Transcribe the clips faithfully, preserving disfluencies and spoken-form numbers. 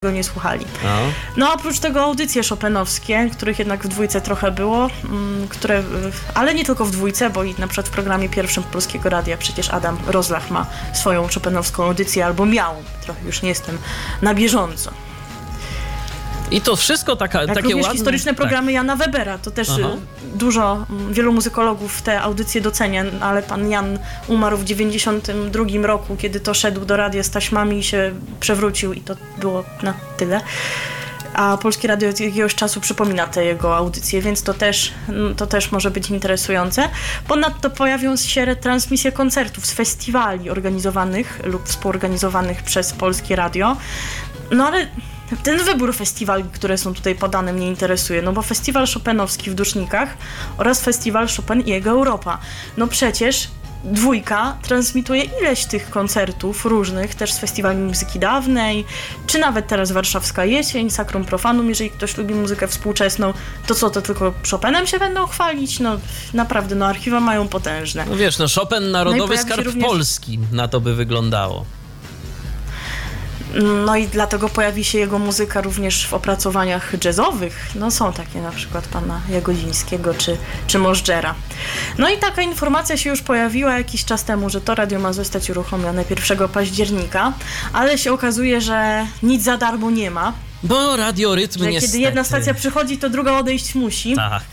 go nie słuchali. No. No oprócz tego audycje chopinowskie, których jednak w dwójce trochę było, które, ale nie tylko w dwójce, bo i na przykład w programie pierwszym Polskiego Radia przecież Adam Rozlach ma swoją chopinowską audycję, albo miał, trochę już nie jestem na bieżąco. I to wszystko taka, Jak takie również ładne... historyczne programy tak. Jana Webera, to też Aha. dużo, wielu muzykologów te audycje docenia, ale pan Jan umarł w dziewięćdziesiątym drugim roku, kiedy to szedł do radia z taśmami i się przewrócił i to było na tyle. A Polskie Radio od jakiegoś czasu przypomina te jego audycje, więc to też, to też może być interesujące. Ponadto pojawią się retransmisje koncertów z festiwali organizowanych lub współorganizowanych przez Polskie Radio. No ale ten wybór festiwali, które są tutaj podane, mnie interesuje, no bo festiwal chopinowski w Dusznikach oraz festiwal Chopin i jego Europa. No przecież dwójka transmituje ileś tych koncertów różnych, też z festiwali muzyki dawnej, czy nawet teraz Warszawska Jesień, Sacrum Profanum, jeżeli ktoś lubi muzykę współczesną, to co, to tylko Chopinem się będą chwalić? No naprawdę, no archiwa mają potężne. No wiesz, no Chopin, Narodowy no Skarb również... Polski, na to by wyglądało. No i dlatego pojawi się jego muzyka również w opracowaniach jazzowych. No są takie na przykład pana Jagodzińskiego czy, czy Możdżera. No i taka informacja się już pojawiła jakiś czas temu, że to radio ma zostać uruchomione pierwszego października, ale się okazuje, że nic za darmo nie ma. Bo radiorytm że niestety... Kiedy jedna stacja przychodzi, to druga odejść musi. Tak.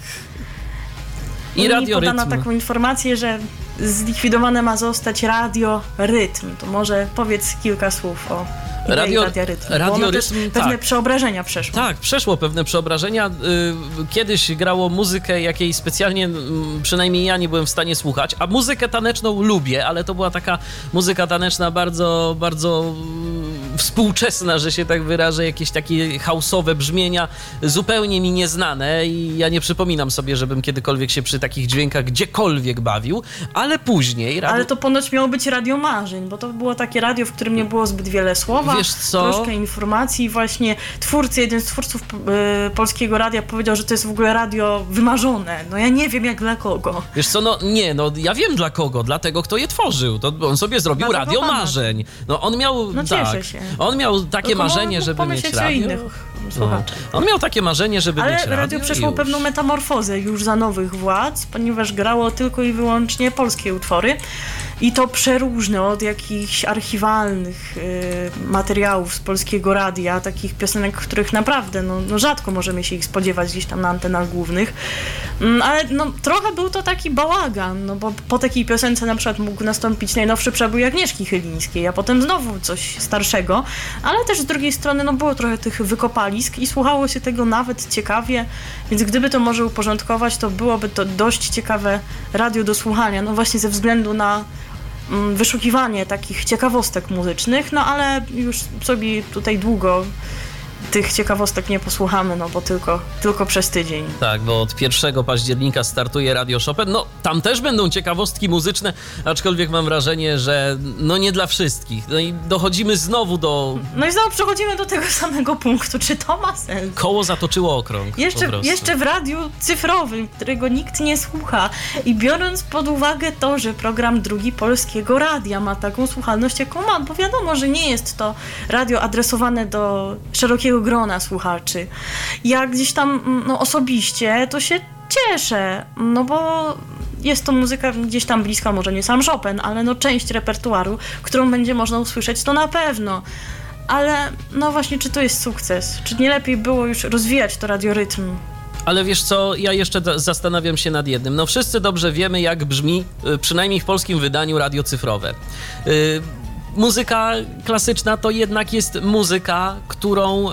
I, I radiorytm... podano taką informację, że zlikwidowane ma zostać radiorytm. To może powiedz kilka słów o Radio, radiorytm. radiorytm pewne tak. przeobrażenia przeszło. Tak, przeszło pewne przeobrażenia. Kiedyś grało muzykę, jakiej specjalnie, przynajmniej ja nie byłem w stanie słuchać, a muzykę taneczną lubię, ale to była taka muzyka taneczna bardzo, bardzo współczesna, że się tak wyrażę, jakieś takie house'owe brzmienia, zupełnie mi nieznane i ja nie przypominam sobie, żebym kiedykolwiek się przy takich dźwiękach gdziekolwiek bawił, ale później... Radio... Ale to ponoć miało być radio marzeń, bo to było takie radio, w którym nie było zbyt wiele słowa, Wiesz co? troszkę informacji i właśnie twórcy, jeden z twórców y, Polskiego Radia powiedział, że to jest w ogóle radio wymarzone. No ja nie wiem jak dla kogo. Wiesz co, no nie, no ja wiem dla kogo, dla tego, kto je tworzył. To on sobie zrobił dla radio marzeń. No on miał, no, tak, cieszę się. On miał takie Tylko marzenie, żeby mieć radio. Innych no. On miał takie marzenie, żeby Ale mieć radio. Ale radio przeszło pewną metamorfozę już za nowych władz, ponieważ grało tylko i wyłącznie polskie utwory. I to przeróżne, od jakichś archiwalnych y, materiałów z Polskiego Radia, takich piosenek, których naprawdę no, no rzadko możemy się ich spodziewać gdzieś tam na antenach głównych. Mm, ale no, trochę był to taki bałagan, no bo po takiej piosence na przykład mógł nastąpić najnowszy przebój Agnieszki Chylińskiej, a potem znowu coś starszego, ale też z drugiej strony no, było trochę tych wykopalisk i słuchało się tego nawet ciekawie, więc gdyby to może uporządkować, to byłoby to dość ciekawe radio do słuchania, no właśnie ze względu na wyszukiwanie takich ciekawostek muzycznych, no ale już sobie tutaj długo tych ciekawostek nie posłuchamy, no bo tylko, tylko przez tydzień. Tak, bo od pierwszego października startuje Radio Chopin. No, tam też będą ciekawostki muzyczne, aczkolwiek mam wrażenie, że no nie dla wszystkich. No i dochodzimy znowu do... No i znowu przechodzimy do tego samego punktu. Czy to ma sens? Koło zatoczyło okrąg. Jeszcze, jeszcze w radiu cyfrowym, którego nikt nie słucha. I biorąc pod uwagę to, że program Drugi Polskiego Radia ma taką słuchalność, jaką ma, bo wiadomo, że nie jest to radio adresowane do szerokiego grona słuchaczy. Ja gdzieś tam no, osobiście to się cieszę, no bo jest to muzyka gdzieś tam bliska, może nie sam Chopin, ale no część repertuaru, którą będzie można usłyszeć, to na pewno. Ale no właśnie, czy to jest sukces? Czy nie lepiej było już rozwijać to radiorytm? Ale wiesz co, ja jeszcze zastanawiam się nad jednym. No wszyscy dobrze wiemy, jak brzmi, przynajmniej w polskim wydaniu, radio cyfrowe. Yy, Muzyka klasyczna to jednak jest muzyka, którą,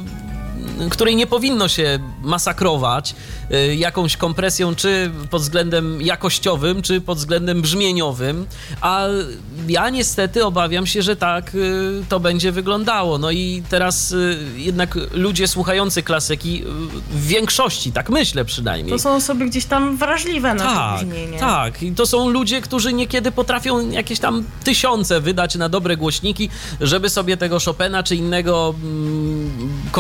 y, której nie powinno się masakrować y, jakąś kompresją, czy pod względem jakościowym, czy pod względem brzmieniowym, a ja niestety obawiam się, że tak y, to będzie wyglądało. No i teraz y, jednak ludzie słuchający klasyki y, w większości, tak myślę przynajmniej. To są osoby gdzieś tam wrażliwe na tak, to brzmienie. Tak, i to są ludzie, którzy niekiedy potrafią jakieś tam tysiące wydać na dobre głośniki, żeby sobie tego Chopina czy innego mm, kompozytora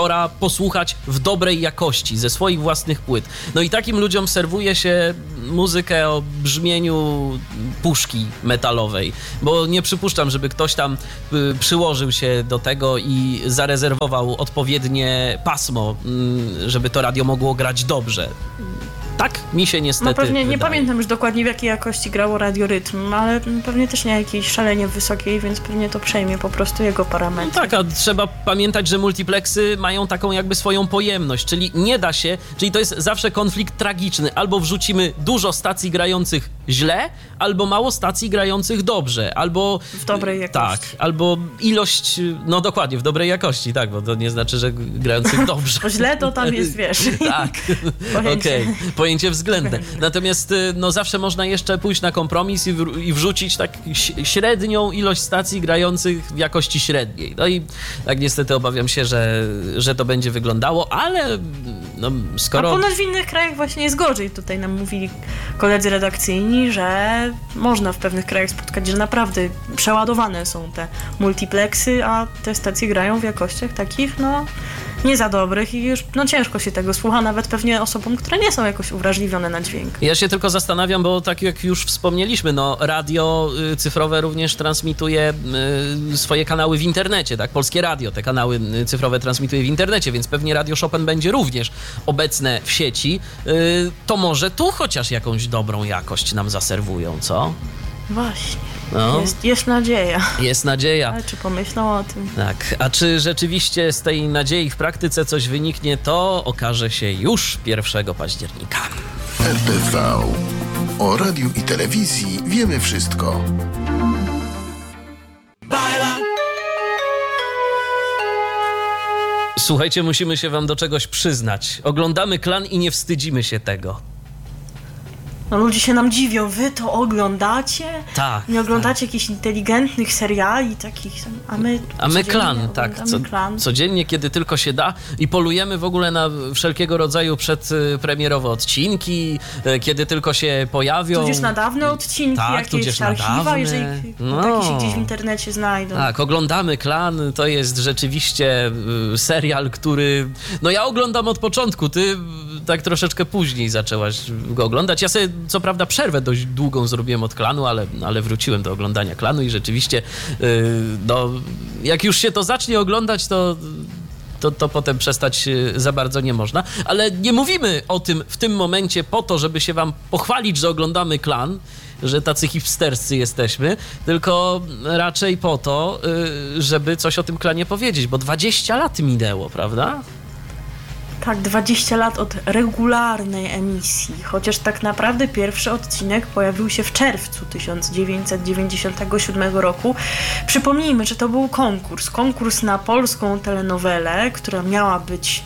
wieczora posłuchać w dobrej jakości, ze swoich własnych płyt. No i takim ludziom serwuje się muzykę o brzmieniu puszki metalowej, bo nie przypuszczam, żeby ktoś tam y, przyłożył się do tego i zarezerwował odpowiednie pasmo, y, żeby to radio mogło grać dobrze. Tak mi się niestety No pewnie, nie wydaje. pamiętam już dokładnie w jakiej jakości grało Radio Rytm, ale pewnie też nie jakiejś szalenie wysokiej, więc pewnie to przejmie po prostu jego parametry. No tak, a trzeba pamiętać, że multiplexy mają taką jakby swoją pojemność, czyli nie da się, czyli to jest zawsze konflikt tragiczny. Albo wrzucimy dużo stacji grających źle, albo mało stacji grających dobrze, albo... W dobrej jakości. Tak, albo ilość, no dokładnie, w dobrej jakości, tak, bo to nie znaczy, że grających dobrze. Bo źle to tam jest, wiesz. Tak, okej, okay. Pojęcie względne. Natomiast no zawsze można jeszcze pójść na kompromis i, w, i wrzucić tak średnią ilość stacji grających w jakości średniej. No i tak niestety obawiam się, że, że to będzie wyglądało, ale no skoro... A ponoć w innych krajach właśnie jest gorzej. Tutaj nam mówili koledzy redakcyjni, że można w pewnych krajach spotkać, że naprawdę przeładowane są te multiplexy, a te stacje grają w jakościach takich, no nie za dobrych i już no ciężko się tego słucha, nawet pewnie osobom, które nie są jakoś uwrażliwione na dźwięk. Ja się tylko zastanawiam, bo tak jak już wspomnieliśmy, no radio y, cyfrowe również transmituje y, swoje kanały w internecie, tak? Polskie Radio te kanały y, cyfrowe transmituje w internecie, więc pewnie Radio Chopin będzie również obecne w sieci. Y, to może tu chociaż jakąś dobrą jakość nam zaserwują, co? Właśnie. No. Jest, jest nadzieja. Jest nadzieja. Ale czy pomyślą o tym? Tak, a czy rzeczywiście z tej nadziei w praktyce coś wyniknie, to okaże się już pierwszego października. R T V. O radiu i telewizji wiemy wszystko. Słuchajcie, musimy się wam do czegoś przyznać. Oglądamy Klan i nie wstydzimy się tego. No ludzie się nam dziwią, wy to oglądacie? Tak. Nie oglądacie jakichś inteligentnych seriali takich, a my A my Klan, tak. oglądamy Co, Klan. codziennie, kiedy tylko się da i polujemy w ogóle na wszelkiego rodzaju przedpremierowe odcinki, kiedy tylko się pojawią. Tudzież na dawne odcinki, tak, jakieś tudzież na archiwa, dawne. jeżeli No. takie się gdzieś w internecie znajdą. Tak, oglądamy Klan, to jest rzeczywiście y, serial, który... No ja oglądam od początku, ty y, tak troszeczkę później zaczęłaś go oglądać. Ja sobie co prawda przerwę dość długą zrobiłem od Klanu, ale, ale wróciłem do oglądania Klanu i rzeczywiście y, no, jak już się to zacznie oglądać, to... To, to potem przestać za bardzo nie można. Ale nie mówimy o tym w tym momencie po to, żeby się wam pochwalić, że oglądamy Klan, że tacy hipsterscy jesteśmy, tylko raczej po to, żeby coś o tym Klanie powiedzieć, bo dwadzieścia lat minęło, prawda? Tak, dwadzieścia lat od regularnej emisji, chociaż tak naprawdę pierwszy odcinek pojawił się w czerwcu tysiąc dziewięćset dziewięćdziesiątego siódmego roku. Przypomnijmy, że to był konkurs, konkurs na polską telenowelę, która miała być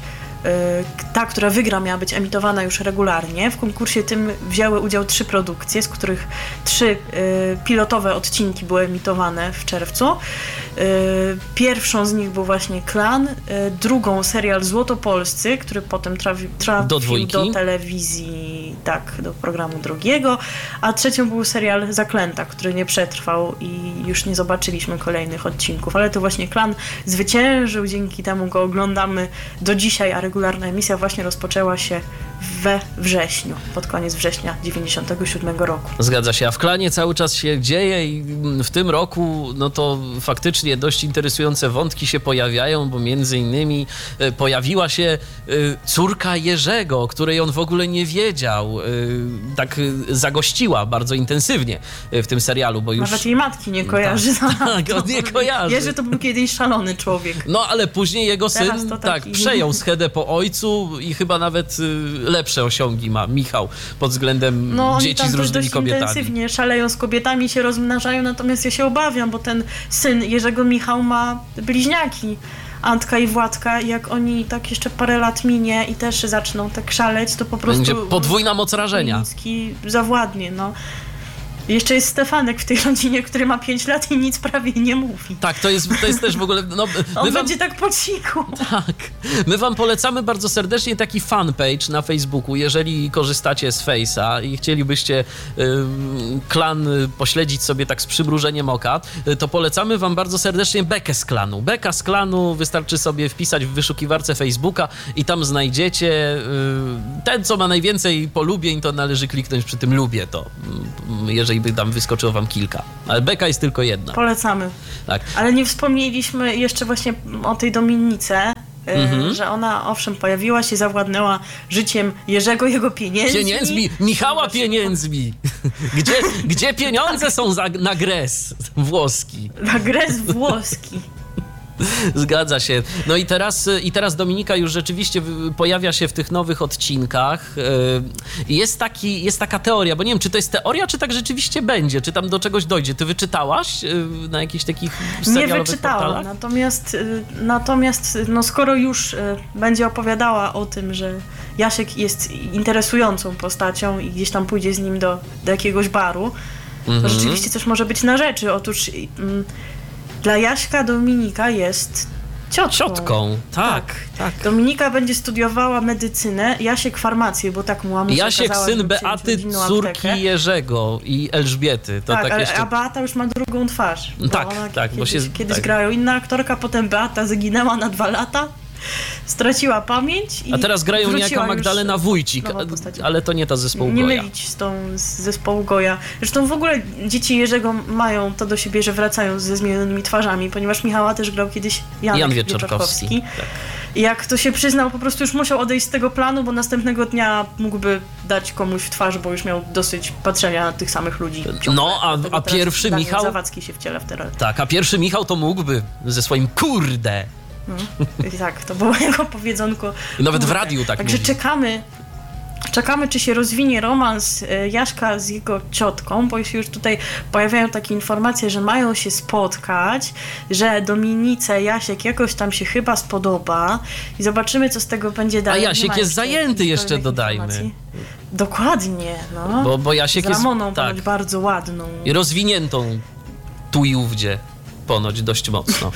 ta, która wygra, miała być emitowana już regularnie. W konkursie tym wzięły udział trzy produkcje, z których trzy y, pilotowe odcinki były emitowane w czerwcu. Y, pierwszą z nich był właśnie Klan, y, drugą serial Złotopolscy, który potem trafi, trafił do, dwójki. do telewizji, tak, do programu drugiego, a trzecią był serial Zaklęta, który nie przetrwał i już nie zobaczyliśmy kolejnych odcinków, ale to właśnie Klan zwyciężył, dzięki temu go oglądamy do dzisiaj, a regularna emisja właśnie rozpoczęła się we wrześniu, pod koniec września dziewięćdziesiątego siódmego roku. Zgadza się, a w Klanie cały czas się dzieje i w tym roku no to faktycznie dość interesujące wątki się pojawiają, bo między innymi pojawiła się córka Jerzego, o której on w ogóle nie wiedział. Tak zagościła bardzo intensywnie w tym serialu, bo już... Nawet jej matki nie kojarzy. Tak, tak, on nie kojarzy. Jerzy to był kiedyś szalony człowiek. No, ale później jego Teraz syn to tak, taki... przejął schedę po ojcu i chyba nawet y, lepsze osiągi ma Michał pod względem no, dzieci oni z tam różnymi dość kobietami. intensywnie szaleją z kobietami, się rozmnażają, natomiast ja się obawiam, bo ten syn Jerzego Michał ma bliźniaki. Antka i Władka, jak oni tak jeszcze parę lat minie i też zaczną tak szaleć, to po prostu... Będzie podwójna moc rażenia. Chojnicki zawładnie, no. Jeszcze jest Stefanek w tej rodzinie, który ma pięć lat i nic prawie nie mówi. Tak, to jest, to jest też w ogóle... No, On wam, będzie tak po cichu. tak. My wam polecamy bardzo serdecznie taki fanpage na Facebooku, jeżeli korzystacie z Face'a i chcielibyście y, klan pośledzić sobie tak z przymrużeniem oka, y, to polecamy wam bardzo serdecznie Bekę z klanu. Beka z klanu, wystarczy sobie wpisać w wyszukiwarce Facebooka i tam znajdziecie y, ten, co ma najwięcej polubień, to należy kliknąć przy tym lubię to, y, jeżeli by tam wyskoczyło wam kilka. Ale Beka jest tylko jedna. Polecamy. Tak. Ale nie wspomnieliśmy jeszcze właśnie o tej Dominice, Mhm. że ona owszem pojawiła się, zawładnęła życiem Jerzego, jego pieniędzmi. Pieniędzmi, Michała pieniędzmi. Gdzie, gdzie pieniądze są za, na gres włoski? Na gres włoski. Zgadza się. No i teraz, i teraz Dominika już rzeczywiście pojawia się w tych nowych odcinkach. Jest, taki, jest taka teoria, bo nie wiem, czy to jest teoria, czy tak rzeczywiście będzie, czy tam do czegoś dojdzie. Ty wyczytałaś na jakichś takich serialowych Nie wyczytałam, portalach? natomiast, natomiast no skoro już będzie opowiadała o tym, że Jasiek jest interesującą postacią i gdzieś tam pójdzie z nim do, do jakiegoś baru, Mhm. to rzeczywiście coś może być na rzeczy. Otóż mm, dla Jaśka Dominika jest ciotką. Ciotką, tak, tak. Dominika będzie studiowała medycynę, Jasiek farmację, bo tak mu mamusia Jasiek, kazała, syn żeby Beaty, przyjąć rodzinną córki aptekę. Jerzego i Elżbiety. To tak, tak ale, jeszcze... a Beata już ma drugą twarz. Bo Tak, ona tak, bo Kiedyś, się- kiedyś tak. grała inna aktorka, potem Beata zaginęła na dwa lata, straciła pamięć i A teraz grają wróciła niejaka już Magdalena Wójcik, nowa postać. ale to nie ta z zespołu Nie Goja. mylić z tą z zespołu Goja. Zresztą w ogóle dzieci Jerzego mają to do siebie, że wracają ze zmienionymi twarzami, ponieważ Michała też grał kiedyś Janek Jan Wieczorkowski. Wieczorkowski. Tak. I jak to się przyznał, po prostu już musiał odejść z tego planu, bo następnego dnia mógłby dać komuś w twarz, bo już miał dosyć patrzenia na tych samych ludzi. ciągle. No, a- Dlatego a teraz pierwszy Daniel Michał- Zawadzki się wciela w tę Tak, a pierwszy Michał to mógłby ze swoim kurde. I tak, to było jego powiedzonko. I nawet w Kurde. radiu tak Także mówi. czekamy, czekamy, czy się rozwinie romans e, Jaśka z jego ciotką, bo się już tutaj pojawiają takie informacje, że mają się spotkać, że Dominice Jasiek jakoś tam się chyba spodoba i zobaczymy, co z tego będzie dalej. Nie Jasiek ma jest zajęty jakichś jeszcze, kolejnych dodajmy. informacji. Dokładnie, no. Bo, bo Jasiek z jest Ramoną tak, ponoć bardzo ładną. i rozwiniętą tu i ówdzie. Ponoć dość mocno.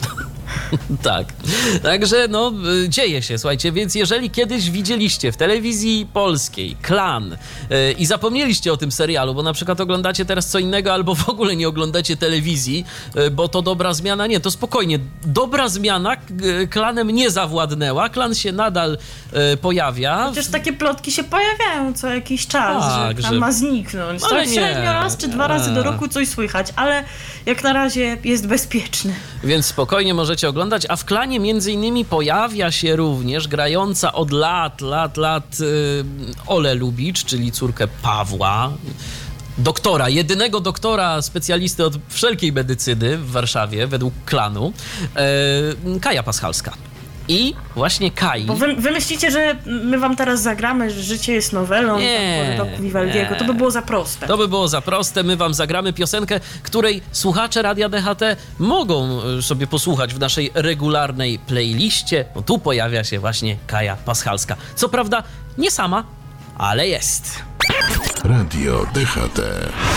Tak. Także no, y, dzieje się, słuchajcie, więc jeżeli kiedyś widzieliście w telewizji polskiej Klan y, i zapomnieliście o tym serialu, bo na przykład oglądacie teraz co innego albo w ogóle nie oglądacie telewizji, y, bo to dobra zmiana, nie, to spokojnie. Dobra zmiana y, Klanem nie zawładnęła, Klan się nadal y, pojawia. Chociaż takie plotki się pojawiają co jakiś czas, Tak, że tam że- ma zniknąć. To Ale nie. średnio raz czy dwa razy do Nie. roku coś słychać, ale jak na razie jest bezpieczny. Więc spokojnie możecie oglądać, a w Klanie między innymi pojawia się również grająca od lat, lat, lat yy, Ole Lubicz, czyli córkę Pawła, doktora, jedynego doktora, specjalisty od wszelkiej medycyny w Warszawie, według Klanu, yy, Kaja Paschalska. I właśnie Kai... Bo wy, wy myślicie, że my wam teraz zagramy, że życie jest nowelą Nie, po roku Vivaldiego. nie. To by było za proste. To by było za proste, my wam zagramy piosenkę, której słuchacze Radia D H T mogą y, sobie posłuchać w naszej regularnej playliście. No tu pojawia się właśnie Kaja Paschalska. Co prawda nie sama, ale jest. Radio D H T.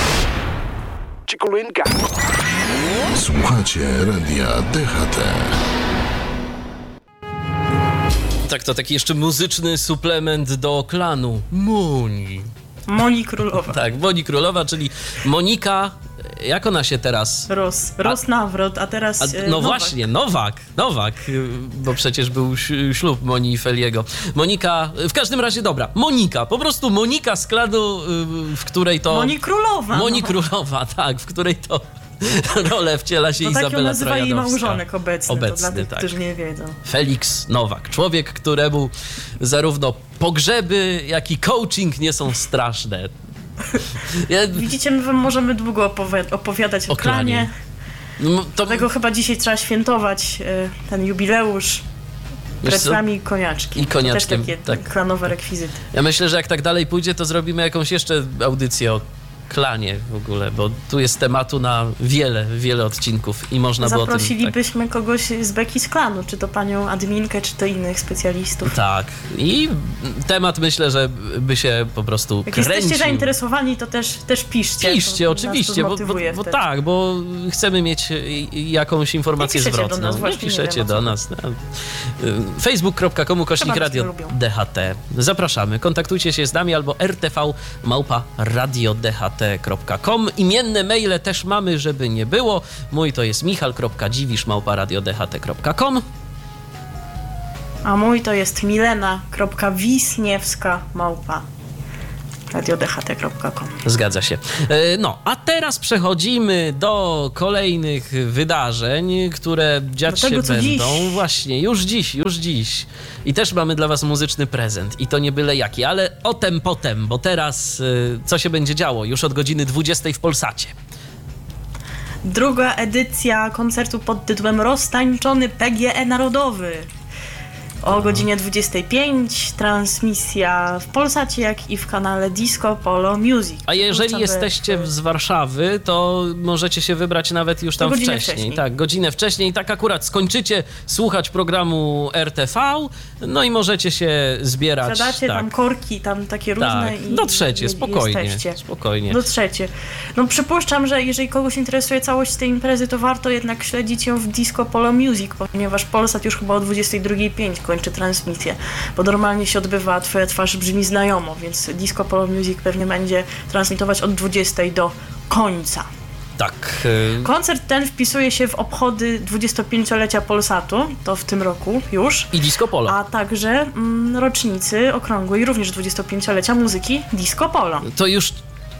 Słuchacie Radia D H T. Tak, to taki jeszcze muzyczny suplement do Klanu. Moni. Moni Królowa. Tak, Moni Królowa, czyli Monika, jak ona się teraz... Ros, Ros nawrot, a teraz A, e, no Nowak. właśnie, Nowak, Nowak, y, bo przecież był ś- ślub Moni i Feliego. Monika, w każdym razie dobra, Monika, po prostu Monika z Klanu, y, w której to... Moni Królowa. Moni no. Królowa, tak, w której to rolę wciela się To tak ją Izabela nazywa jej Trojanowska. małżonek obecny, Obecny, to dla tych, tak. którzy nie wiedzą. Felix Nowak, człowiek, któremu zarówno pogrzeby, jak i coaching nie są straszne. Ja, Widzicie, my wam możemy długo opowi- opowiadać o, O Klanie. Klanie. no, to, Dlatego chyba dzisiaj trzeba świętować e, ten jubileusz wiesz co? kresłami i koniaczkiem. I koniaczkiem, Też takie tak. klanowe rekwizyty. Ja myślę, że jak tak dalej pójdzie, to zrobimy jakąś jeszcze audycję o klanie w ogóle, bo tu jest tematu na wiele, wiele odcinków i można by o tym... Zaprosilibyśmy tak... kogoś z beki z klanu, czy to panią adminkę, czy to innych specjalistów. Tak. I temat myślę, że by się po prostu Jak kręcił. jesteście zainteresowani, to też, też piszcie. Piszcie, oczywiście, bo, bo, bo tak, bo chcemy mieć jakąś informację zwrotną. Do nas, właśnie, nie piszecie nie wiem, do nas. facebook kropka com ukośnik radio D H T. Zapraszamy. Kontaktujcie się z nami albo r t v małpa radio d h t kropka com. Imienne maile też mamy, żeby nie było. Mój to jest michal kropka dziwisz małpa radio d h t kropka com. A mój to jest milena kropka wisniewska małpa radio d h t kropka com. Zgadza się. No, a teraz przechodzimy do kolejnych wydarzeń, które dziać tego, się będą dziś. właśnie już dziś, już dziś. I też mamy dla was muzyczny prezent. I to nie byle jaki, ale o tem potem, bo teraz co się będzie działo już od godziny dwudziestej w Polsacie. Druga edycja koncertu pod tytułem Roztańczony P G E Narodowy. O godzinie dwudziestej piątej transmisja w Polsacie, jak i w kanale Disco Polo Music. A jeżeli Wrzucamy jesteście w... z Warszawy, to możecie się wybrać nawet już tam wcześniej. wcześniej. Tak, godzinę wcześniej. Tak akurat skończycie słuchać programu R T V, no i możecie się zbierać. Zadacie tak. tam korki, tam takie różne. Tak, i dotrzecie, i, spokojnie, jesteście. spokojnie. Dotrzecie. No przypuszczam, że jeżeli kogoś interesuje całość tej imprezy, to warto jednak śledzić ją w Disco Polo Music, ponieważ Polsat już chyba o dwudziestej drugiej pięć kończy transmisję, bo normalnie się odbywa Twoja twarz brzmi znajomo, więc Disco Polo Music pewnie będzie transmitować od dwudziestej do końca. Tak. Koncert ten wpisuje się w obchody dwudziestopięciolecia Polsatu, to w tym roku już. I Disco Polo. A także mm, rocznicy okrągłej również dwudziestopięciolecia muzyki Disco Polo. To już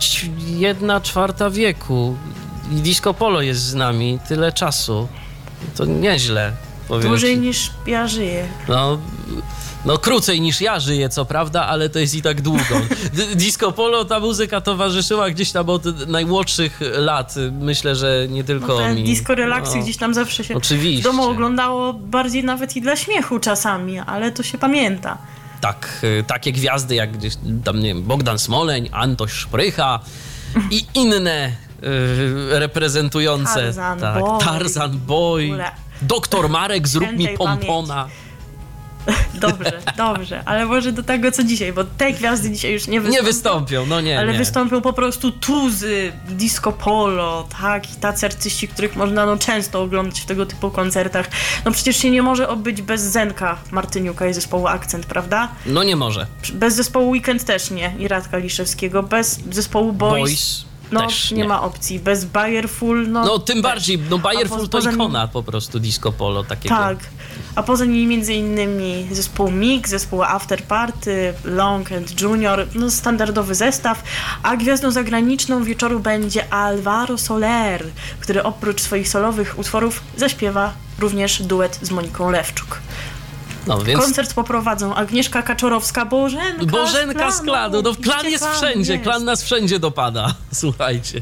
jedna czwarta wieku. I Disco Polo jest z nami tyle czasu. To nieźle. Dłużej ci. Niż ja żyję. No, no krócej niż ja żyję, co prawda, ale to jest i tak długo. Disco Polo, ta muzyka towarzyszyła gdzieś tam od najmłodszych lat. Myślę, że nie tylko no, mi. Disco relaksy no, gdzieś tam zawsze się oczywiście. w domu oglądało, bardziej nawet i dla śmiechu czasami, ale to się pamięta. Tak, takie gwiazdy jak gdzieś tam, nie wiem, Bogdan Smoleń, Antoś Szprycha i inne y, reprezentujące. Tarzan tak, Boy. Tarzan Boy. Doktor Marek, zrób mi pompona. Pamięci. Dobrze, dobrze, ale może do tego co dzisiaj, bo te gwiazdy dzisiaj już nie wystąpią. Nie wystąpią, no nie, Ale nie. wystąpią po prostu tuzy, Disco Polo, tak, i tacy artyści, których można no często oglądać w tego typu koncertach. No przecież się nie może obyć bez Zenka Martyniuka i zespołu Akcent, prawda? No nie może. Bez zespołu Weekend też nie, i Radka Liszewskiego, bez zespołu Boys. Boys. No, Też nie. nie ma opcji. Bez Bayerful, no... No tym też. bardziej, no Bayerful to poza ikona nim... po prostu Disco Polo takiego. Tak, a poza nimi między innymi zespół Mix, zespół After Party, Long and Junior, no standardowy zestaw, a gwiazdą zagraniczną wieczoru będzie Alvaro Soler, który oprócz swoich solowych utworów zaśpiewa również duet z Moniką Lewczuk. No, więc... Koncert poprowadzą Agnieszka Kaczorowska, Bożenka, Bożenka z klanu. No, klan jest klan wszędzie, jest. klan nas wszędzie dopada. Słuchajcie.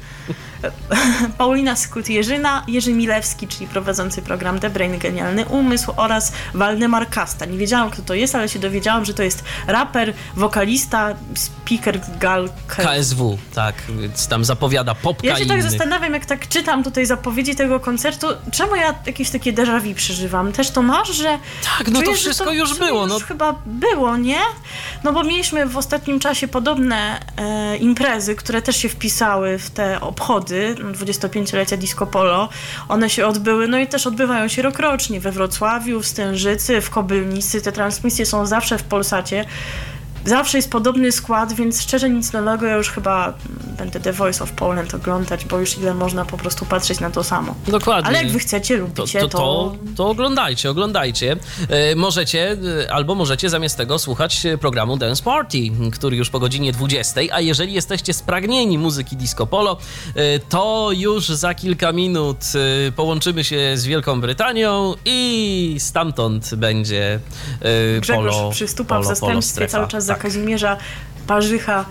Paulina Skut-Jerzyna, Jerzy Milewski, czyli prowadzący program The Brain Genialny Umysł oraz Waldemar Kasta. Nie wiedziałam, kto to jest, ale się dowiedziałam, że to jest raper, wokalista, speaker gal... K S W, tak, więc tam zapowiada popka Ja się i tak innych. zastanawiam, jak tak czytam tutaj zapowiedzi tego koncertu, czemu ja jakieś takie déjà vu przeżywam? Też to masz, że... Tak, no to czujesz, że wszystko to już w sumie było, Już no. chyba było, nie? No bo mieliśmy w ostatnim czasie podobne e, imprezy, które też się wpisały w te obchody dwudziestopięciolecia Disco Polo. One się odbyły, no i też odbywają się rokrocznie we Wrocławiu, w Stężycy, w Kobylnicy. Te transmisje są zawsze w Polsacie. Zawsze jest podobny skład, więc szczerze nic nowego, ja już chyba będę The Voice of Poland oglądać, bo już ile można po prostu patrzeć na to samo. Dokładnie. Ale jak wy chcecie, lubicie, to... to... To, to, to oglądajcie, oglądajcie. E, możecie, e, albo możecie zamiast tego słuchać programu Dance Party, który już po godzinie dwudziestej, a jeżeli jesteście spragnieni muzyki Disco Polo, e, to już za kilka minut e, połączymy się z Wielką Brytanią i stamtąd będzie e, Grzegorz polo, przystupa polo, w zastępstwie polo strefa. cały czas za Tak. Kazimierza Parzycha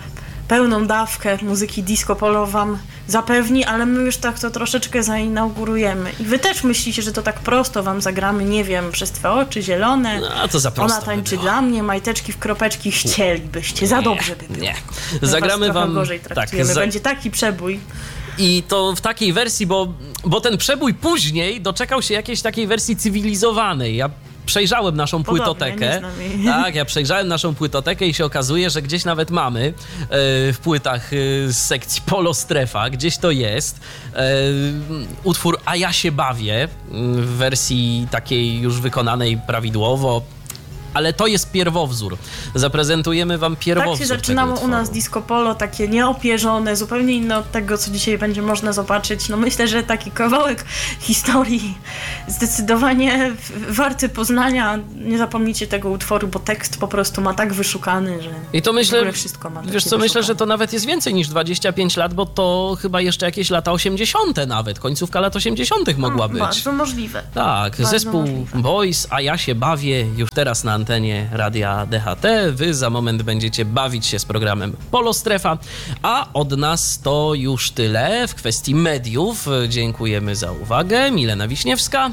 pełną dawkę muzyki disco polo wam zapewni, ale my już tak to troszeczkę zainaugurujemy. I wy też myślicie, że to tak prosto wam zagramy, nie wiem, przez twoje oczy zielone. No, a to za prosto. Ona tańczy by dla mnie, majteczki w kropeczki, chcielibyście, za dobrze by było. Nie, My zagramy was wam... gorzej traktujemy. Tak, za... Będzie taki przebój. I to w takiej wersji, bo, bo ten przebój później doczekał się jakiejś takiej wersji cywilizowanej. Ja przejrzałem naszą Podobnie, płytotekę. nie znam jej. Tak, ja przejrzałem naszą płytotekę i się okazuje, że gdzieś nawet mamy e, w płytach e, z sekcji Polo Strefa, gdzieś to jest, e, utwór A ja się bawię w wersji takiej już wykonanej prawidłowo. Ale to jest pierwowzór. Zaprezentujemy wam pierwowzór. Tak się zaczynało u nas disco polo, takie nieopierzone, zupełnie inne od tego, co dzisiaj będzie można zobaczyć. No myślę, że taki kawałek historii zdecydowanie warty poznania. Nie zapomnijcie tego utworu, bo tekst po prostu ma tak wyszukany, że I to myślę, w ogóle wszystko ma. Wiesz co, myślę, że to nawet jest więcej niż dwadzieścia pięć lat, bo to chyba jeszcze jakieś lata osiemdziesiąte nawet, końcówka lat osiemdziesiątych mogła A, być. Bardzo możliwe. Tak, Bardzo zespół możliwe. Boys, A ja się bawię, już teraz na antenie Radia D H T. Wy za moment będziecie bawić się z programem Polo Strefa, a od nas to już tyle w kwestii mediów. Dziękujemy za uwagę. Milena Wiśniewska.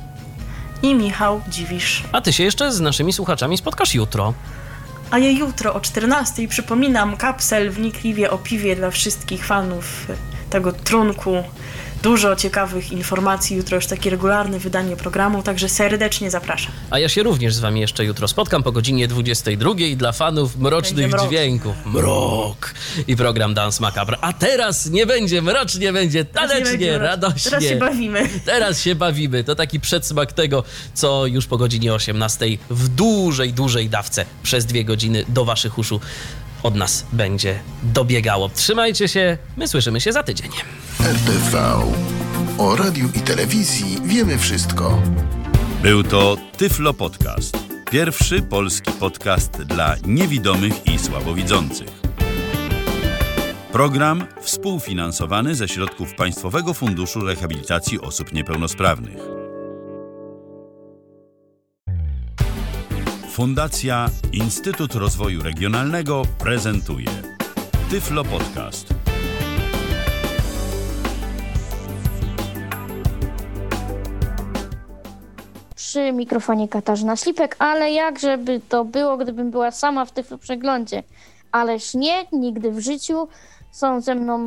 I Michał Dziwisz. A ty się jeszcze z naszymi słuchaczami spotkasz jutro. A ja jutro o czternastej, przypominam, kapsel wnikliwie o piwie dla wszystkich fanów tego trunku. Dużo ciekawych informacji, jutro już takie regularne wydanie programu, także serdecznie zapraszam. A ja się również z wami jeszcze jutro spotkam po godzinie dwudziestej drugiej dla fanów mrocznych Będzie dźwięków. Mrok! I program Dance Macabre. A teraz nie będzie mrocznie, będzie tanecznie, Teraz nie będzie mrocznie. radośnie. Teraz się bawimy. Teraz się bawimy. To taki przedsmak tego, co już po godzinie osiemnastej w dużej, dużej dawce przez dwie godziny do waszych uszu od nas będzie dobiegało. Trzymajcie się, my słyszymy się za tydzień. R T V. O radiu i telewizji wiemy wszystko. Był to Tyflo Podcast. Pierwszy polski podcast dla niewidomych i słabowidzących. Program współfinansowany ze środków Państwowego Funduszu Rehabilitacji Osób Niepełnosprawnych. Fundacja Instytut Rozwoju Regionalnego prezentuje Tyflo Podcast. Przy mikrofonie Katarzyna Ślipek, ale jakże by to było, gdybym była sama w Tyflo Przeglądzie. Ależ nie, nigdy w życiu. Są ze mną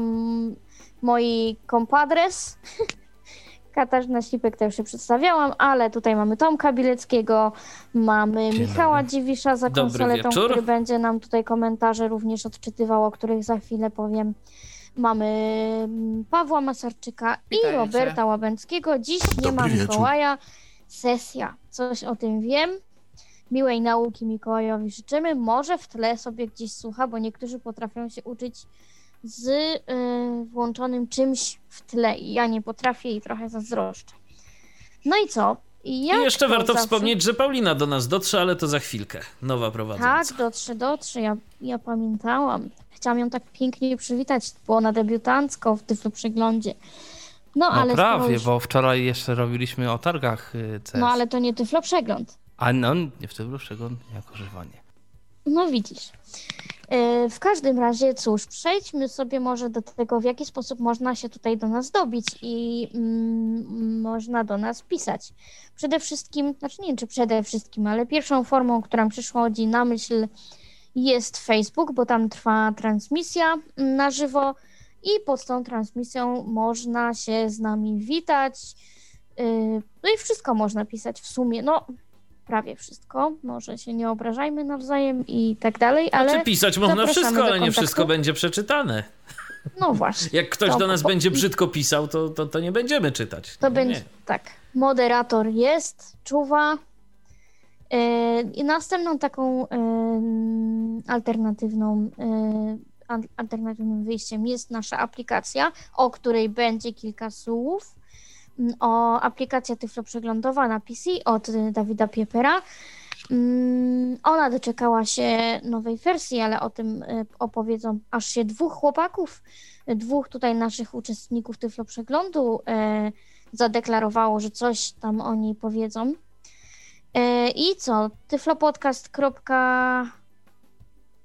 moi compadres. Katarzyna Ślipek, to już się przedstawiałam, ale tutaj mamy Tomka Bileckiego, mamy Dzień Michała dobry. Dziwisza za Dobry konsoletą, wieczór. który będzie nam tutaj komentarze również odczytywał, o których za chwilę powiem. Mamy mm, Pawła Masarczyka i Witajcie. Roberta Łabęckiego. Dziś nie Dobry ma wieczór. Mikołaja. Sesja. Coś o tym wiem. Miłej nauki Mikołajowi życzymy. Może w tle sobie gdzieś słucha, bo niektórzy potrafią się uczyć z y, włączonym czymś w tle. I ja nie potrafię i trochę zazdroszczę. No i co? I, jak I jeszcze to warto zawsze... wspomnieć, że Paulina do nas dotrze, ale to za chwilkę. Nowa prowadząca. Tak, dotrze, dotrze. Ja, ja pamiętałam. Chciałam ją tak pięknie przywitać, bo ona debiutancko w Tyflo Przeglądzie. No, No ale skoro prawie, już... bo wczoraj jeszcze robiliśmy o targach y, C S. No ale to nie Tyflo Przegląd. A no, nie w tym przegląd jako żywanie. No widzisz. Yy, W każdym razie, cóż, przejdźmy sobie może do tego, w jaki sposób można się tutaj do nas dobić i mm, można do nas pisać. Przede wszystkim, znaczy nie wiem, czy przede wszystkim, ale pierwszą formą, która mi przychodzi na myśl, jest Facebook, bo tam trwa transmisja na żywo i pod tą transmisją można się z nami witać. Yy, No i wszystko można pisać w sumie, no prawie wszystko, może się nie obrażajmy nawzajem i tak dalej, ale Znaczy pisać można zapraszamy wszystko, do ale nie kontaktu. wszystko będzie przeczytane. No właśnie. Jak ktoś To do nas po- będzie brzydko pisał, to, to, to nie będziemy czytać. To Nie, będzie nie. tak. Moderator jest, czuwa. Yy, I następną taką yy, alternatywną, yy, al- alternatywnym wyjściem jest nasza aplikacja, o której będzie kilka słów. Yy, O aplikacja Tyflo Przeglądowa na P C od yy, Dawida Piepera. Yy, Ona doczekała się nowej wersji, ale o tym yy, opowiedzą aż się dwóch chłopaków, yy, dwóch tutaj naszych uczestników Tyflo Przeglądu yy, zadeklarowało, że coś tam o niej powiedzą. Yy, I co? tyflopodcast.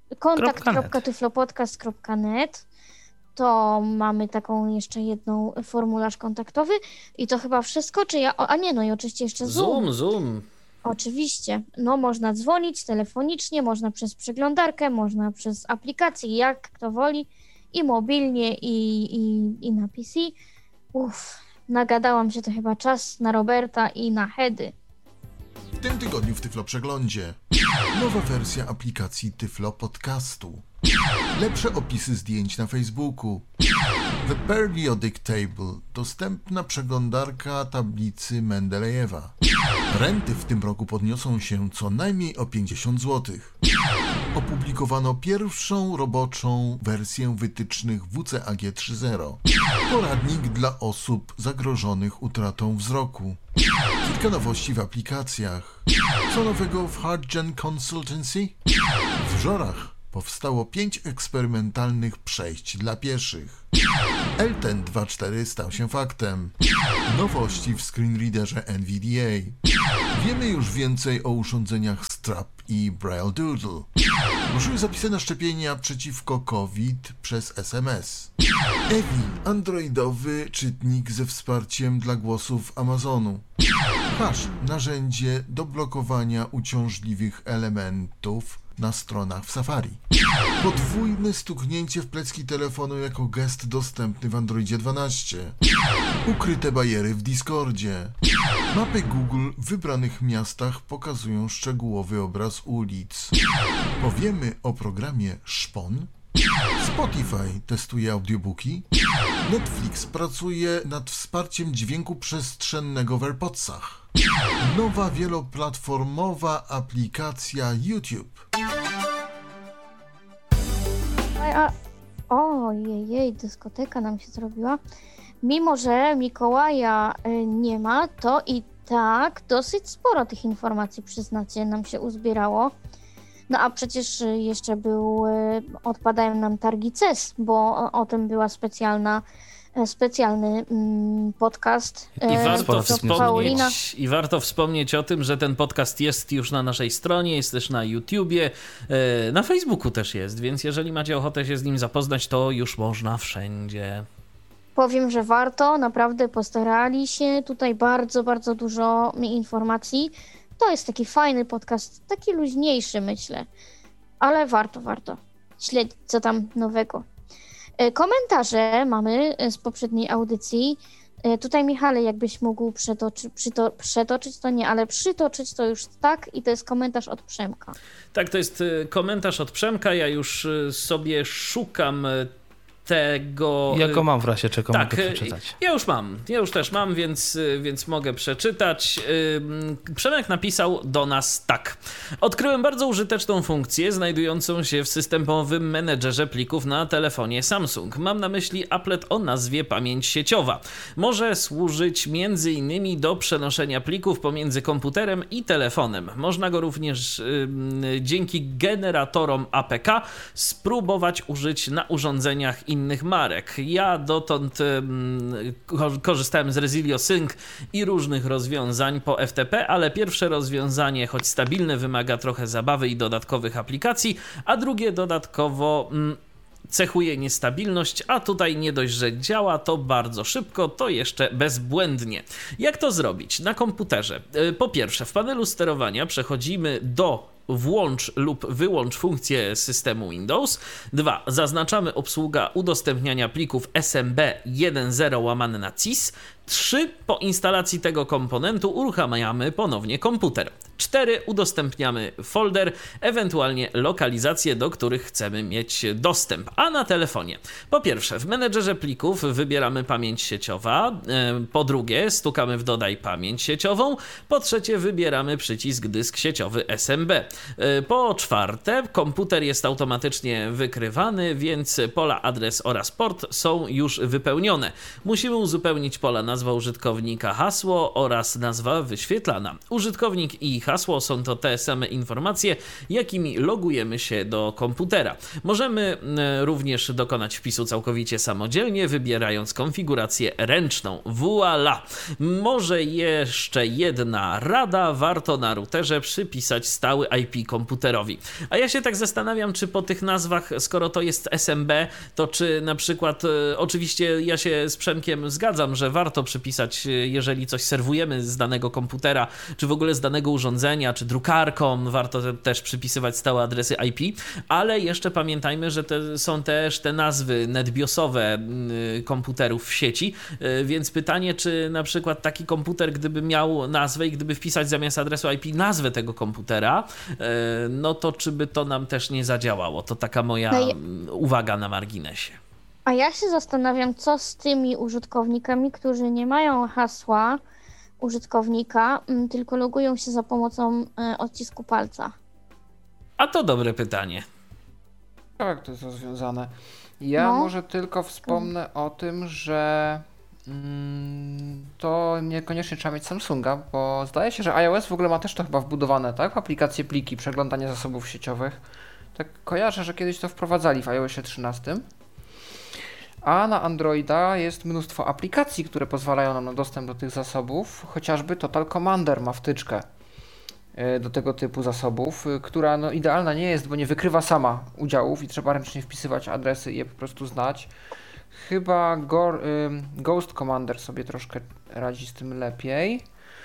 kontakt kropka tyflopodcast kropka net. To mamy taką jeszcze jedną formularz kontaktowy i to chyba wszystko, czy ja... A nie, no i oczywiście jeszcze Zoom. Zoom, Zoom. Oczywiście. No można dzwonić telefonicznie, można przez przeglądarkę, można przez aplikację, jak kto woli, i mobilnie, i, i, i na P C. Uff, nagadałam się, to chyba czas na Roberta i na Hedy. W tym tygodniu w Tyflo Przeglądzie nowa wersja aplikacji Tyflo Podcastu. Lepsze opisy zdjęć na Facebooku. The Periodic Table. Dostępna przeglądarka tablicy Mendelejewa. Renty w tym roku podniosą się co najmniej o pięćdziesiąt złotych. Opublikowano pierwszą roboczą wersję wytycznych W C A G trzy zero. Poradnik dla osób zagrożonych utratą wzroku. Kilka nowości w aplikacjach. Co nowego w Hardgen Consultancy? W Żorach powstało pięć eksperymentalnych przejść dla pieszych. L T E N dwa cztery stał się faktem. Nowości w screenreaderze N V D A. Wiemy już więcej o urządzeniach Strap i Braille Doodle. Ruszyły zapisy na szczepienia przeciwko COVID przez S M S. Evi, androidowy czytnik ze wsparciem dla głosów Amazonu. Hash, narzędzie do blokowania uciążliwych elementów na stronach w Safari. Podwójne stuknięcie w plecki telefonu jako gest dostępny w Androidzie dwanaście. Ukryte bariery w Discordzie. Mapy Google w wybranych miastach pokazują szczegółowy obraz ulic. Powiemy o programie Szpon. Spotify testuje audiobooki. Netflix pracuje nad wsparciem dźwięku przestrzennego w AirPodsach. Nowa wieloplatformowa aplikacja YouTube. A, ojej, dyskoteka nam się zrobiła. Mimo że Mikołaja y, nie ma, to i tak dosyć sporo tych informacji, przyznacie, nam się uzbierało. No a przecież jeszcze był, y, odpadają nam targi C E S, bo o, o tym była specjalna specjalny mm, podcast. I warto, Paulina. wspomnieć, I warto wspomnieć o tym, że ten podcast jest już na naszej stronie, jest też na YouTubie, e, na Facebooku też jest, więc jeżeli macie ochotę się z nim zapoznać, to już można wszędzie. Powiem, że warto, naprawdę postarali się, tutaj bardzo, bardzo dużo informacji. To jest taki fajny podcast, taki luźniejszy, myślę, ale warto, warto śledzić, co tam nowego. Komentarze mamy z poprzedniej audycji. Tutaj, Michale, jakbyś mógł przetoczy, przyto, przetoczyć, to nie, ale przytoczyć to już tak, i to jest komentarz od Przemka. Tak, to jest komentarz od Przemka, ja już sobie szukam tego... Ja go mam w razie czego tak, mogę przeczytać. Ja już mam, ja już też mam, więc, więc mogę przeczytać. Przemek napisał do nas tak. Odkryłem bardzo użyteczną funkcję znajdującą się w systemowym menedżerze plików na telefonie Samsung. Mam na myśli applet o nazwie pamięć sieciowa. Może służyć między innymi do przenoszenia plików pomiędzy komputerem i telefonem. Można go również y, dzięki generatorom A P K spróbować użyć na urządzeniach innych marek. Ja dotąd um, korzystałem z Resilio Sync i różnych rozwiązań po F T P, ale pierwsze rozwiązanie, choć stabilne, wymaga trochę zabawy i dodatkowych aplikacji, a drugie dodatkowo um, cechuje niestabilność, a tutaj nie dość, że działa to bardzo szybko, to jeszcze bezbłędnie. Jak to zrobić? Na komputerze. Po pierwsze, w panelu sterowania przechodzimy do włącz lub wyłącz funkcję systemu Windows. dwa. Zaznaczamy obsługa udostępniania plików S M B jeden zero łamane na C I S. trzy. Po instalacji tego komponentu uruchamiamy ponownie komputer. cztery. Udostępniamy folder, ewentualnie lokalizacje, do których chcemy mieć dostęp. A na telefonie, po pierwsze, w menedżerze plików wybieramy pamięć sieciowa. Po drugie, stukamy w dodaj pamięć sieciową. Po trzecie, wybieramy przycisk dysk sieciowy S M B. Po czwarte, komputer jest automatycznie wykrywany, więc pola adres oraz port są już wypełnione. Musimy uzupełnić pola na nazwa użytkownika, hasło oraz nazwa wyświetlana. Użytkownik i hasło są to te same informacje, jakimi logujemy się do komputera. Możemy również dokonać wpisu całkowicie samodzielnie, wybierając konfigurację ręczną. Voila! Może jeszcze jedna rada, warto na routerze przypisać stały I P komputerowi. A ja się tak zastanawiam, czy po tych nazwach, skoro to jest S M B, to czy na przykład, e, oczywiście ja się z Przemkiem zgadzam, że warto przypisać, jeżeli coś serwujemy z danego komputera, czy w ogóle z danego urządzenia, czy drukarką, warto te, też przypisywać stałe adresy I P, ale jeszcze pamiętajmy, że te, są też te nazwy netbiosowe y, komputerów w sieci, y, więc pytanie, czy na przykład taki komputer, gdyby miał nazwę i gdyby wpisać zamiast adresu I P nazwę tego komputera, y, no to czy by to nam też nie zadziałało? To taka moja No i... uwaga na marginesie. A ja się zastanawiam, co z tymi użytkownikami, którzy nie mają hasła użytkownika, tylko logują się za pomocą y, odcisku palca. A to dobre pytanie. Tak, to jest rozwiązane. Ja No. może tylko wspomnę o tym, że mm, to niekoniecznie trzeba mieć Samsunga, bo zdaje się, że iOS w ogóle ma też to chyba wbudowane, tak? W aplikację pliki, przeglądanie zasobów sieciowych. Tak kojarzę, że kiedyś to wprowadzali w iOSie trzynastym. A na Androida jest mnóstwo aplikacji, które pozwalają nam na dostęp do tych zasobów. Chociażby Total Commander ma wtyczkę do tego typu zasobów, która no idealna nie jest, bo nie wykrywa sama udziałów i trzeba ręcznie wpisywać adresy i je po prostu znać. Chyba Go, Ghost Commander sobie troszkę radzi z tym lepiej.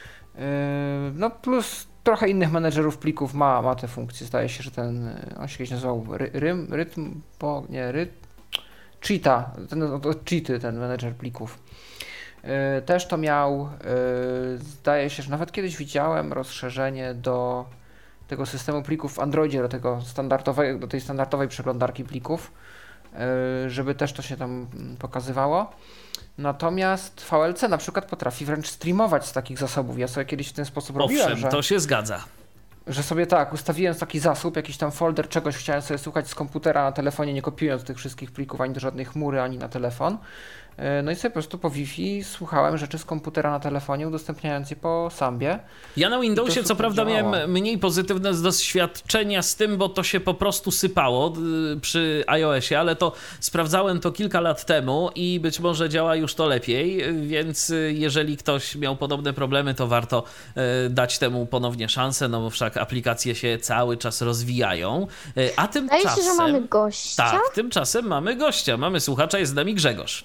No plus trochę innych menedżerów plików ma, ma te funkcje. Zdaje się, że ten, on się kiedyś nazywał Rym, Rytm, bo nie, Rytm, Cheetah, ten, Cheaty, ten menedżer plików. Yy, też to miał, yy, zdaje się, że nawet kiedyś widziałem rozszerzenie do tego systemu plików w Androidzie, do tego standardowego, do tej standardowej przeglądarki plików, yy, żeby też to się tam pokazywało. Natomiast V L C na przykład potrafi wręcz streamować z takich zasobów. Ja sobie kiedyś w ten sposób robiłem, Owszem, że... to się zgadza. Że sobie tak, ustawiłem taki zasób, jakiś tam folder czegoś, chciałem sobie słuchać z komputera na telefonie, nie kopiując tych wszystkich plików ani do żadnej chmury, ani na telefon. No i sobie po prostu po Wi-Fi słuchałem rzeczy z komputera na telefonie, udostępniając je po Sambie. Ja na Windowsie co prawda działało. miałem mniej pozytywne doświadczenia z tym, bo to się po prostu sypało przy iOSie, ale to sprawdzałem to kilka lat temu i być może działa już to lepiej, więc jeżeli ktoś miał podobne problemy, to warto dać temu ponownie szansę, no bo wszak aplikacje się cały czas rozwijają. A tymczasem... Wydaje się, że mamy gościa. Tak, tymczasem mamy gościa, mamy słuchacza, jest z nami Grzegorz.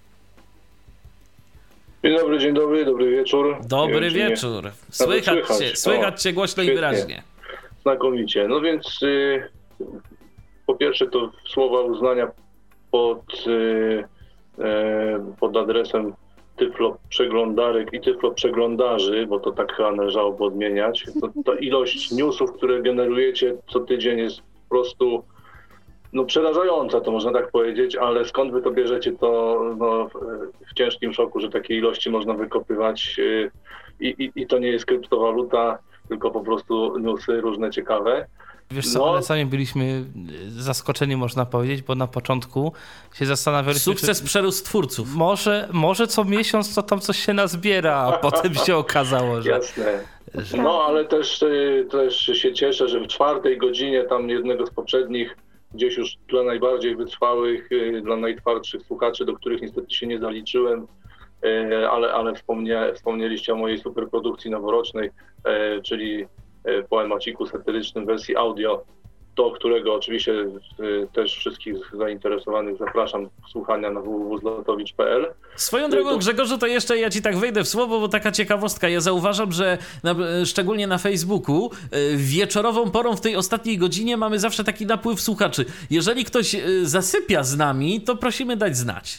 Dzień dobry, dzień dobry, dobry wieczór. Dobry wiem, wieczór. Słychać, słychać. cię, słychać cię głośno świetnie. i wyraźnie. Znakomicie. No więc y, po pierwsze to słowa uznania pod, y, y, pod adresem Tyflo Przeglądarek i Tyflo Przeglądarzy, bo to tak chyba należałoby odmieniać. To, ta ilość newsów, które generujecie co tydzień jest po prostu no, przerażająca, to można tak powiedzieć, ale skąd wy to bierzecie, to no, w ciężkim szoku, że takie ilości można wykopywać yy, i, i to nie jest kryptowaluta, tylko po prostu newsy różne ciekawe. Wiesz co, No. ale sami byliśmy zaskoczeni, można powiedzieć, bo na początku się zastanawialiśmy, Sukces czy przerósł twórców. może, może co miesiąc to tam coś się nazbiera, a potem się okazało, że... Jasne. No ale też, yy, też się cieszę, że w czwartej godzinie tam jednego z poprzednich, gdzieś już dla najbardziej wytrwałych, yy, dla najtwardszych słuchaczy, do których niestety się nie zaliczyłem, yy, ale, ale wspomnie, wspomnieliście o mojej superprodukcji noworocznej, yy, czyli poemaciku satyrycznym w wersji audio, do którego oczywiście y, też wszystkich zainteresowanych zapraszam do słuchania na w w w kropka zlotowicz kropka p l. Swoją drogą, Grzegorzu, to jeszcze ja ci tak wejdę w słowo, bo taka ciekawostka. Ja zauważam, że na, szczególnie na Facebooku y, wieczorową porą w tej ostatniej godzinie mamy zawsze taki napływ słuchaczy. Jeżeli ktoś y, zasypia z nami, to prosimy dać znać.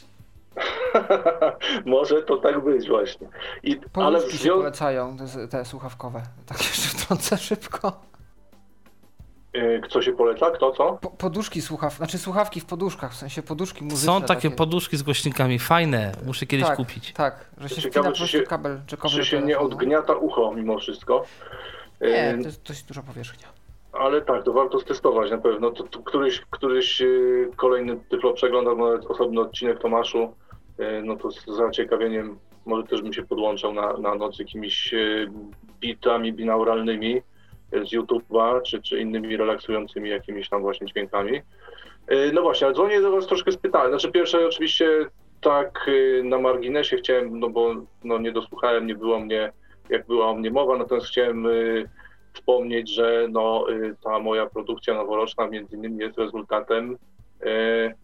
Może to tak być właśnie. I, ale w Połówki się związku... polecają, te, te słuchawkowe. Tak jeszcze wtrącę szybko. y, Co się poleca? Kto co? Po, poduszki słuchaw, znaczy słuchawki w poduszkach, w sensie poduszki muzyczne. Są takie poduszki z głośnikami, fajne, muszę kiedyś tak, kupić. Tak, że się Ciekawe, wpina po czy prostu się- kabel czekowy Czy do się nie telefonu. odgniata ucho mimo wszystko? Y, Nie, to jest dość duża powierzchnia. Ale tak, to warto stestować na pewno. To, to któryś, któryś yy, kolejny Tyflo przeglądam, nawet osobny odcinek Tomaszu, yy, no to z zaciekawieniem może też bym się podłączał na, na noc jakimiś bitami binauralnymi z YouTube'a, czy, czy innymi relaksującymi jakimiś tam właśnie dźwiękami. No właśnie, ale dzwonię do was troszkę z pytaniem. Znaczy pierwsze oczywiście tak na marginesie chciałem, no bo no nie dosłuchałem, nie było mnie, jak była o mnie mowa, natomiast chciałem y, wspomnieć, że no, y, ta moja produkcja noworoczna między innymi jest rezultatem y, y,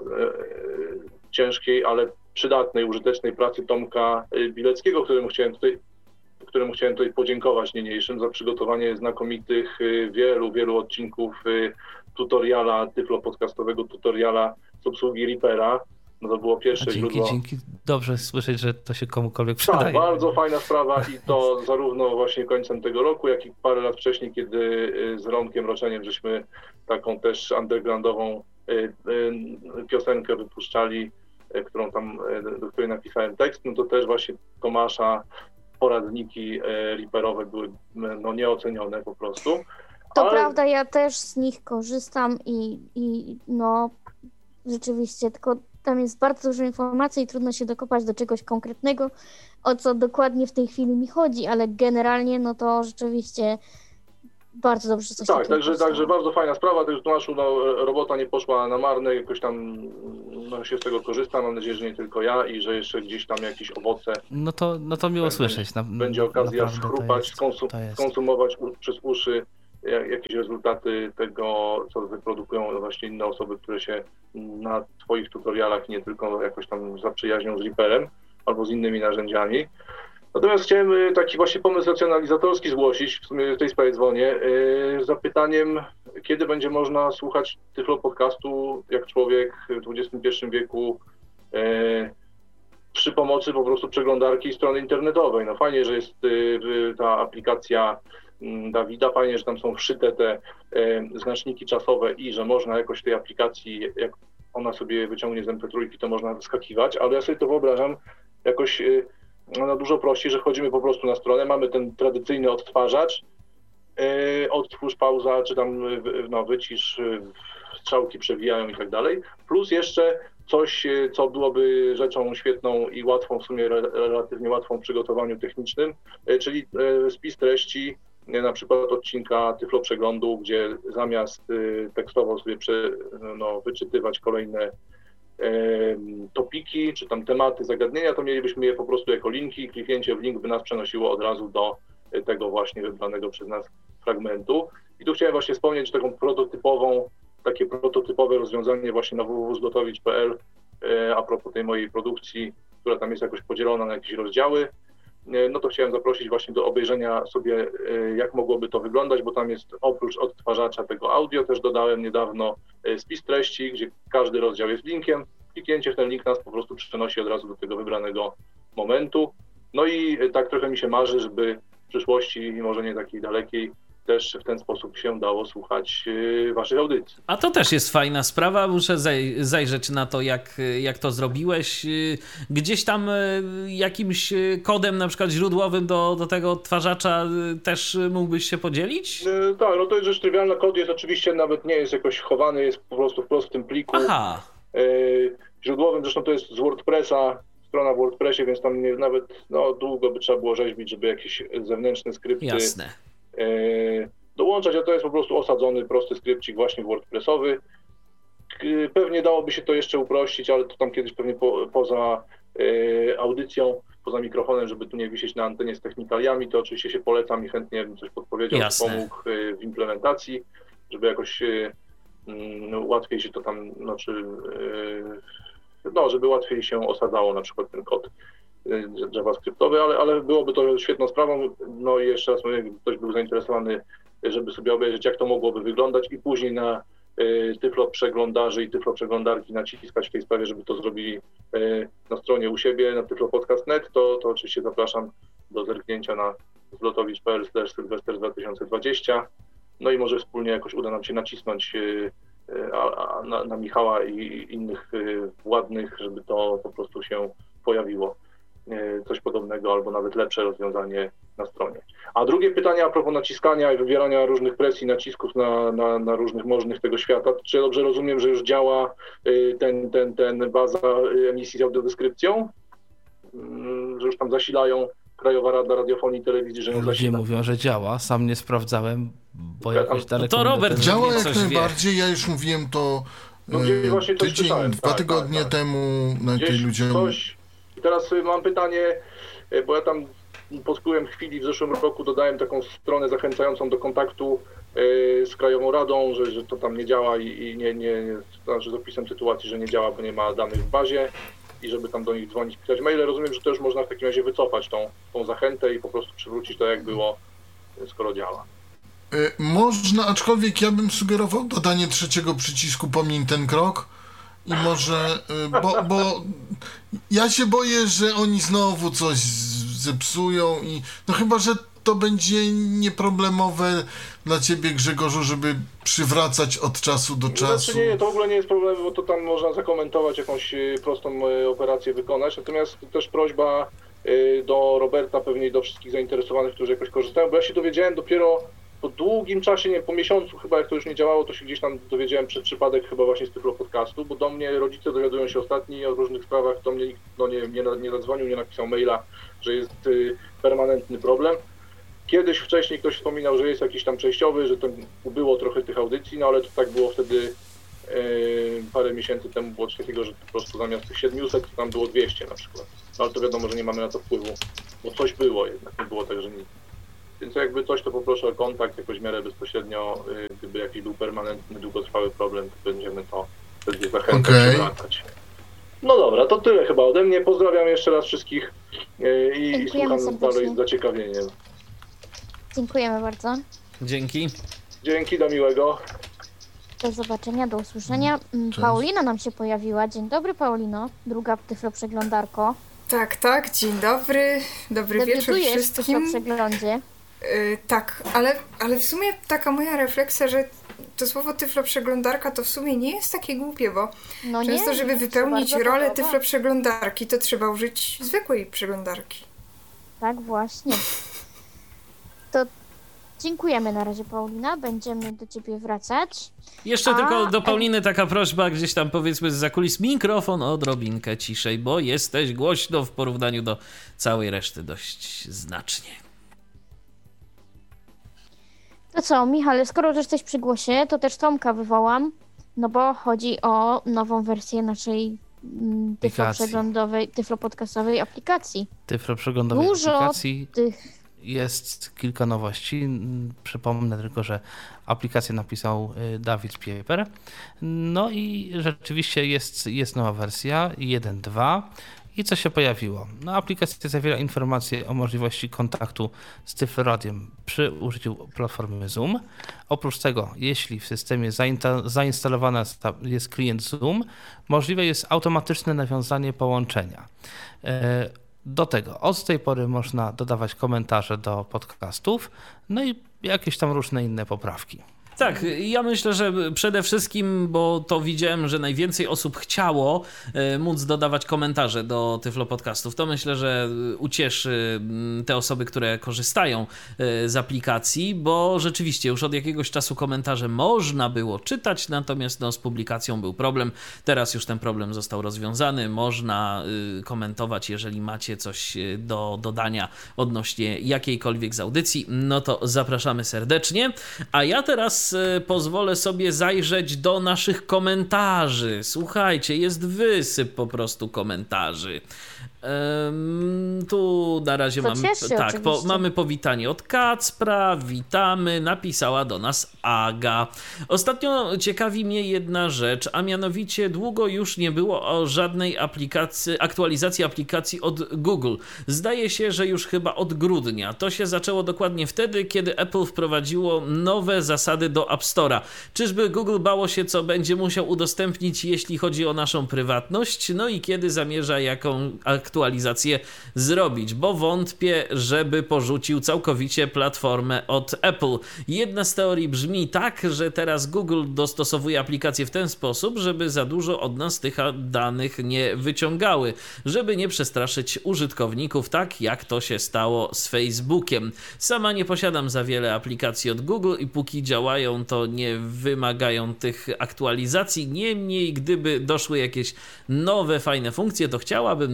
ciężkiej, ale przydatnej, użytecznej pracy Tomka Bileckiego, któremu chciałem tutaj, któremu chciałem tutaj podziękować niniejszym za przygotowanie znakomitych y, wielu, wielu odcinków y, tutoriala, tyflo podcastowego tutoriala z obsługi Reapera. No to było pierwsze dzięki, źródło. Dzięki, dobrze słyszeć, że to się komukolwiek przydaje. Tak, bardzo fajna sprawa i to zarówno właśnie końcem tego roku, jak i parę lat wcześniej, kiedy z Romkiem Roczeniem żeśmy taką też undergroundową piosenkę wypuszczali, którą tam, do której napisałem tekst, no to też właśnie Tomasza poradniki Reaperowe były no nieocenione po prostu. To Ale... prawda, ja też z nich korzystam i, i no rzeczywiście, tylko tam jest bardzo dużo informacji i trudno się dokopać do czegoś konkretnego, o co dokładnie w tej chwili mi chodzi, ale generalnie no to rzeczywiście bardzo dobrze coś Tak, takiego także, powstało. także bardzo fajna sprawa, także Tomaszu, no, robota nie poszła na marne, jakoś tam no, się z tego korzysta, mam nadzieję, że nie tylko ja i że jeszcze gdzieś tam jakieś owoce No to, no to miło będzie, słyszeć. Na, będzie okazja naprawdę to schrupać, jest- skonsum, to jest. skonsumować u, przez uszy ja- jakieś rezultaty tego, co wyprodukują właśnie inne osoby, które się na twoich tutorialach nie tylko jakoś tam zaprzyjaźnią z Reaperem albo z innymi narzędziami. Natomiast chciałem y, taki właśnie pomysł racjonalizatorski zgłosić, w sumie w tej sprawie dzwonię, y, z zapytaniem, kiedy będzie można słuchać Tyflo podcastu jak człowiek w dwudziestym pierwszym wieku y, przy pomocy po prostu przeglądarki i strony internetowej. No fajnie, że jest y, ta aplikacja y, Dawida, fajnie, że tam są wszyte te y, znaczniki czasowe i że można jakoś tej aplikacji, jak ona sobie wyciągnie z em pe trzy, to można wyskakiwać, ale ja sobie to wyobrażam jakoś y, no dużo prościej, że wchodzimy po prostu na stronę, mamy ten tradycyjny odtwarzacz, yy, odtwórz, pauza, czy tam yy, no, wycisz, yy, strzałki przewijają i tak dalej, plus jeszcze coś, yy, co byłoby rzeczą świetną i łatwą, w sumie re, relatywnie łatwą w przygotowaniu technicznym, yy, czyli yy, spis treści, yy, na przykład odcinka Tyflo Przeglądu, gdzie zamiast yy, tekstowo sobie prze, no, wyczytywać kolejne topiki, czy tam tematy, zagadnienia, to mielibyśmy je po prostu jako linki. Kliknięcie w link by nas przenosiło od razu do tego właśnie wybranego przez nas fragmentu. I tu chciałem właśnie wspomnieć taką prototypową, takie prototypowe rozwiązanie właśnie na w w w kropka zlotowicz kropka p l a propos tej mojej produkcji, która tam jest jakoś podzielona na jakieś rozdziały. No to chciałem zaprosić właśnie do obejrzenia sobie, jak mogłoby to wyglądać, bo tam jest oprócz odtwarzacza tego audio, też dodałem niedawno spis treści, gdzie każdy rozdział jest linkiem. Kliknięcie w ten link nas po prostu przenosi od razu do tego wybranego momentu. No i tak trochę mi się marzy, żeby w przyszłości, może nie takiej dalekiej, też w ten sposób się dało słuchać waszych audycji. A to też jest fajna sprawa, muszę zaj- zajrzeć na to, jak, jak to zrobiłeś. Gdzieś tam jakimś kodem na przykład źródłowym do, do tego odtwarzacza też mógłbyś się podzielić? Yy, tak, no to jest rzecz trywialna, kod jest oczywiście nawet nie jest jakoś chowany, jest po prostu wprost w tym pliku. Aha. Yy, źródłowym zresztą to jest z WordPressa, strona w WordPressie, więc tam nie, nawet no, długo by trzeba było rzeźbić, żeby jakieś zewnętrzne skrypty Jasne. Yy, dołączać, a to jest po prostu osadzony, prosty skrypcik właśnie WordPressowy. Yy, pewnie dałoby się to jeszcze uprościć, ale to tam kiedyś pewnie po, poza yy, audycją, poza mikrofonem, żeby tu nie wisieć na antenie z technikaliami, to oczywiście się polecam i chętnie bym coś podpowiedział, Jasne. pomógł yy, w implementacji, żeby jakoś yy, yy, łatwiej się to tam, znaczy, yy, no, żeby łatwiej się osadzało na przykład ten kod javascriptowy, ale, ale byłoby to świetną sprawą. No i jeszcze raz mówię, jakby ktoś był zainteresowany, żeby sobie obejrzeć, jak to mogłoby wyglądać i później na y, Tyflo przeglądarzy i Tyflo przeglądarki naciskać w tej sprawie, żeby to zrobili y, na stronie u siebie, na tyflo podcast kropka net, to, to oczywiście zapraszam do zerknięcia na zlotowicz kropka p l slash sylwester dwa tysiące dwadzieścia. No i może wspólnie jakoś uda nam się nacisnąć y, y, a, a, na, na Michała i innych y, władnych, żeby to po prostu się pojawiło. Coś podobnego albo nawet lepsze rozwiązanie na stronie. A drugie pytanie a propos naciskania i wybierania różnych presji, nacisków na, na, na różnych możnych tego świata. Czy ja dobrze rozumiem, że już działa ten, ten, ten baza emisji z audiodeskrypcją? że już tam zasilają Krajowa Rada Radiofonii i Telewizji, że nie Ludzie zasila. mówią, że działa. Sam nie sprawdzałem, bo jakoś daleko... to Robert będę- Działa jak coś najbardziej, ja już mówiłem to No, gdzieś e, właśnie coś tydzień, czytałem, dwa tak, tygodnie tak, tak. temu na tej Gdzieś ludziom... coś... I teraz y, mam pytanie, y, bo ja tam pod wpływem chwili w zeszłym roku dodałem taką stronę zachęcającą do kontaktu y, z Krajową Radą, że, że to tam nie działa i, i nie, nie, nie znaczy z opisem sytuacji, że nie działa, bo nie ma danych w bazie i żeby tam do nich dzwonić, pisać maile. Rozumiem, że też można w takim razie wycofać tą, tą zachętę i po prostu przywrócić to jak było, y, skoro działa. E, Można, aczkolwiek ja bym sugerował dodanie trzeciego przycisku pomiń ten krok i może, e, bo, bo ja się boję, że oni znowu coś z- zepsują i no chyba, że to będzie nieproblemowe dla ciebie, Grzegorzu, żeby przywracać od czasu do czasu. Znaczy nie, nie, to w ogóle nie jest problem, bo to tam można zakomentować, jakąś y, prostą y, operację wykonać, natomiast też prośba y, do Roberta, pewnie i do wszystkich zainteresowanych, którzy jakoś korzystają, bo ja się dowiedziałem dopiero po długim czasie, nie po miesiącu chyba, jak to już nie działało, to się gdzieś tam dowiedziałem przez przypadek chyba właśnie z Tyflo Podcastu, bo do mnie rodzice dowiadują się ostatni o różnych sprawach, do mnie nikt no, nie, nie, nie zadzwonił, nie napisał maila, że jest y, permanentny problem. Kiedyś wcześniej ktoś wspominał, że jest jakiś tam przejściowy, że tam ubyło trochę tych audycji, no ale to tak było wtedy yy, parę miesięcy temu było coś takiego, że po prostu zamiast tych siedmiuset to tam było dwieście na przykład. No ale to wiadomo, że nie mamy na to wpływu, bo coś było jednak, nie było tak, że nic. Więc jakby coś, to poproszę o kontakt jakoś w miarę bezpośrednio, yy, gdyby jakiś był permanentny, długotrwały problem, to będziemy to wtedy zachęcać Okej. i wracać. No dobra, to tyle chyba ode mnie. Pozdrawiam jeszcze raz wszystkich yy, i, i Dziękujemy słucham serdecznie. dalej z zaciekawieniem. Dziękujemy bardzo. Dzięki. Dzięki, do miłego. Do zobaczenia, do usłyszenia. Mm, Cześć. Paulina nam się pojawiła. Dzień dobry, Paulino. Druga Tyflo Przeglądarko. Tak, tak, dzień dobry, dobry wieczór Debiutujesz w Tyflo wszystkim. Przeglądzie. Yy, tak, ale, ale w sumie taka moja refleksja, że to słowo Tyflo Przeglądarka to w sumie nie jest takie głupie, bo No nie, często, żeby mi się wypełnić bardzo rolę podoba. Tyflo Przeglądarki, to trzeba użyć zwykłej przeglądarki. Tak, właśnie. To dziękujemy na razie, Paulina. Będziemy do ciebie wracać. Jeszcze A, tylko do Pauliny taka prośba, gdzieś tam powiedzmy zza kulis, mikrofon odrobinkę ciszej, bo jesteś głośno w porównaniu do całej reszty dość znacznie. To co, Michale, skoro już jesteś przy głosie, to też Tomka wywołam, no bo chodzi o nową wersję naszej mm, Tyflo Aplikacji. przeglądowej, Tyflo podcastowej aplikacji. Tyflo przeglądowej Dużo aplikacji tych... jest kilka nowości. Mm, Przypomnę tylko, że aplikację napisał y, Dawid Pieper. No i rzeczywiście jest, jest nowa wersja jeden dwa. I co się pojawiło? No, aplikacja zawiera informacje o możliwości kontaktu z Tyflo Radiem przy użyciu platformy Zoom. Oprócz tego, jeśli w systemie zainta- zainstalowana jest klient Zoom, możliwe jest automatyczne nawiązanie połączenia. E, Do tego od tej pory można dodawać komentarze do podcastów, no i jakieś tam różne inne poprawki. Tak, ja myślę, że przede wszystkim, bo to widziałem, że najwięcej osób chciało e, móc dodawać komentarze do Tyflo Podcastów. To myślę, że ucieszy mm, te osoby, które korzystają e, z aplikacji, bo rzeczywiście już od jakiegoś czasu komentarze można było czytać, natomiast no, z publikacją był problem. Teraz już ten problem został rozwiązany. Można y, komentować, jeżeli macie coś y, do dodania odnośnie jakiejkolwiek z audycji, no to zapraszamy serdecznie. A ja teraz pozwolę sobie zajrzeć do naszych komentarzy. Słuchajcie, jest wysyp po prostu komentarzy. Um, tu na razie To mamy, cieszy tak, po, oczywiście. mamy powitanie od Kacpra, witamy, napisała do nas Aga. Ostatnio ciekawi mnie jedna rzecz, a mianowicie długo już nie było o żadnej aplikacji, aktualizacji aplikacji od Google. Zdaje się, że już chyba od grudnia. To się zaczęło dokładnie wtedy, kiedy Apple wprowadziło nowe zasady do App Store'a. Czyżby Google bało się, co będzie musiał udostępnić, jeśli chodzi o naszą prywatność? No i kiedy zamierza jaką aktualizację zrobić, bo wątpię, żeby porzucił całkowicie platformę od Apple. Jedna z teorii brzmi tak, że teraz Google dostosowuje aplikację w ten sposób, żeby za dużo od nas tych danych nie wyciągały, żeby nie przestraszyć użytkowników, tak jak to się stało z Facebookiem. Sama nie posiadam za wiele aplikacji od Google i póki działają, to nie wymagają tych aktualizacji. Niemniej, gdyby doszły jakieś nowe, fajne funkcje, to chciałabym dostać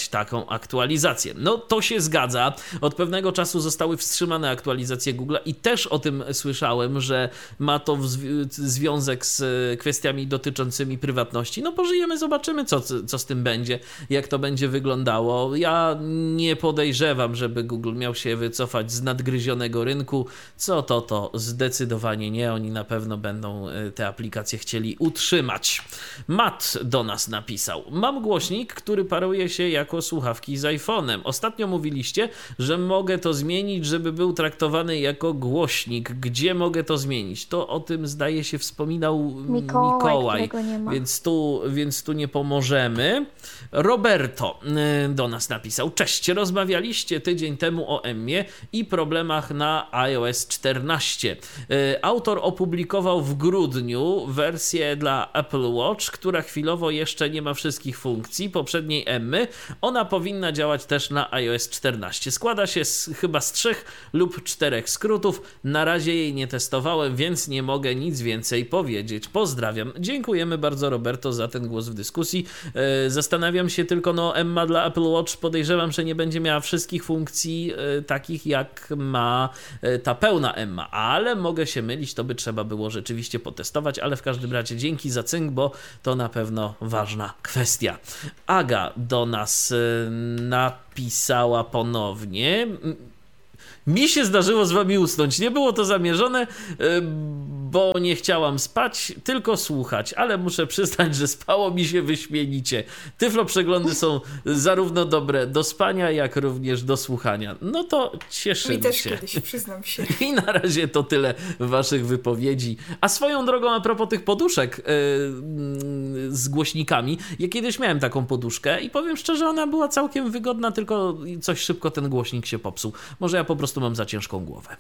czekać taką aktualizację. No to się zgadza. Od pewnego czasu zostały wstrzymane aktualizacje Google'a i też o tym słyszałem, że ma to zwi- związek z kwestiami dotyczącymi prywatności. No pożyjemy, zobaczymy, co, co z tym będzie, jak to będzie wyglądało. Ja nie podejrzewam, żeby Google miał się wycofać z nadgryzionego rynku. Co to, to zdecydowanie nie. Oni na pewno będą te aplikacje chcieli utrzymać. Matt do nas napisał. Mam głośnik, który paruje się jako słuchawki z iPhone'em. Ostatnio mówiliście, że mogę to zmienić, żeby był traktowany jako głośnik. Gdzie mogę to zmienić? To o tym, zdaje się, wspominał Mikołaj, Mikołaj, którego nie ma. więc tu, więc tu nie pomożemy. Roberto do nas napisał. Cześć, rozmawialiście tydzień temu o Emmie i problemach na iOS czternaście. Autor opublikował w grudniu wersję dla Apple Watch, która chwilowo jeszcze nie ma wszystkich funkcji poprzedniej Emmy. Ona powinna działać też na iOS czternaście. Składa się z, chyba z trzech lub czterech skrótów. Na razie jej nie testowałem, więc nie mogę nic więcej powiedzieć. Pozdrawiam. Dziękujemy bardzo, Roberto, za ten głos w dyskusji. Zastanawiam się tylko, no Emma dla Apple Watch podejrzewam, że nie będzie miała wszystkich funkcji takich, jak ma ta pełna Emma, ale mogę się mylić, to by trzeba było rzeczywiście potestować, ale w każdym razie dzięki za cynk, bo to na pewno ważna kwestia. Aga do nas napisała ponownie. Mi się zdarzyło z wami usnąć. Nie było to zamierzone, bo nie chciałam spać, tylko słuchać, ale muszę przyznać, że spało mi się wyśmienicie. Tyflo przeglądy są zarówno dobre do spania, jak również do słuchania. No to cieszymy Mi też się. kiedyś, przyznam się. I na razie to tyle waszych wypowiedzi. A swoją drogą, a propos tych poduszek yy, z głośnikami, ja kiedyś miałem taką poduszkę i powiem szczerze, ona była całkiem wygodna, tylko coś szybko ten głośnik się popsuł. Może ja po prostu mam za ciężką głowę.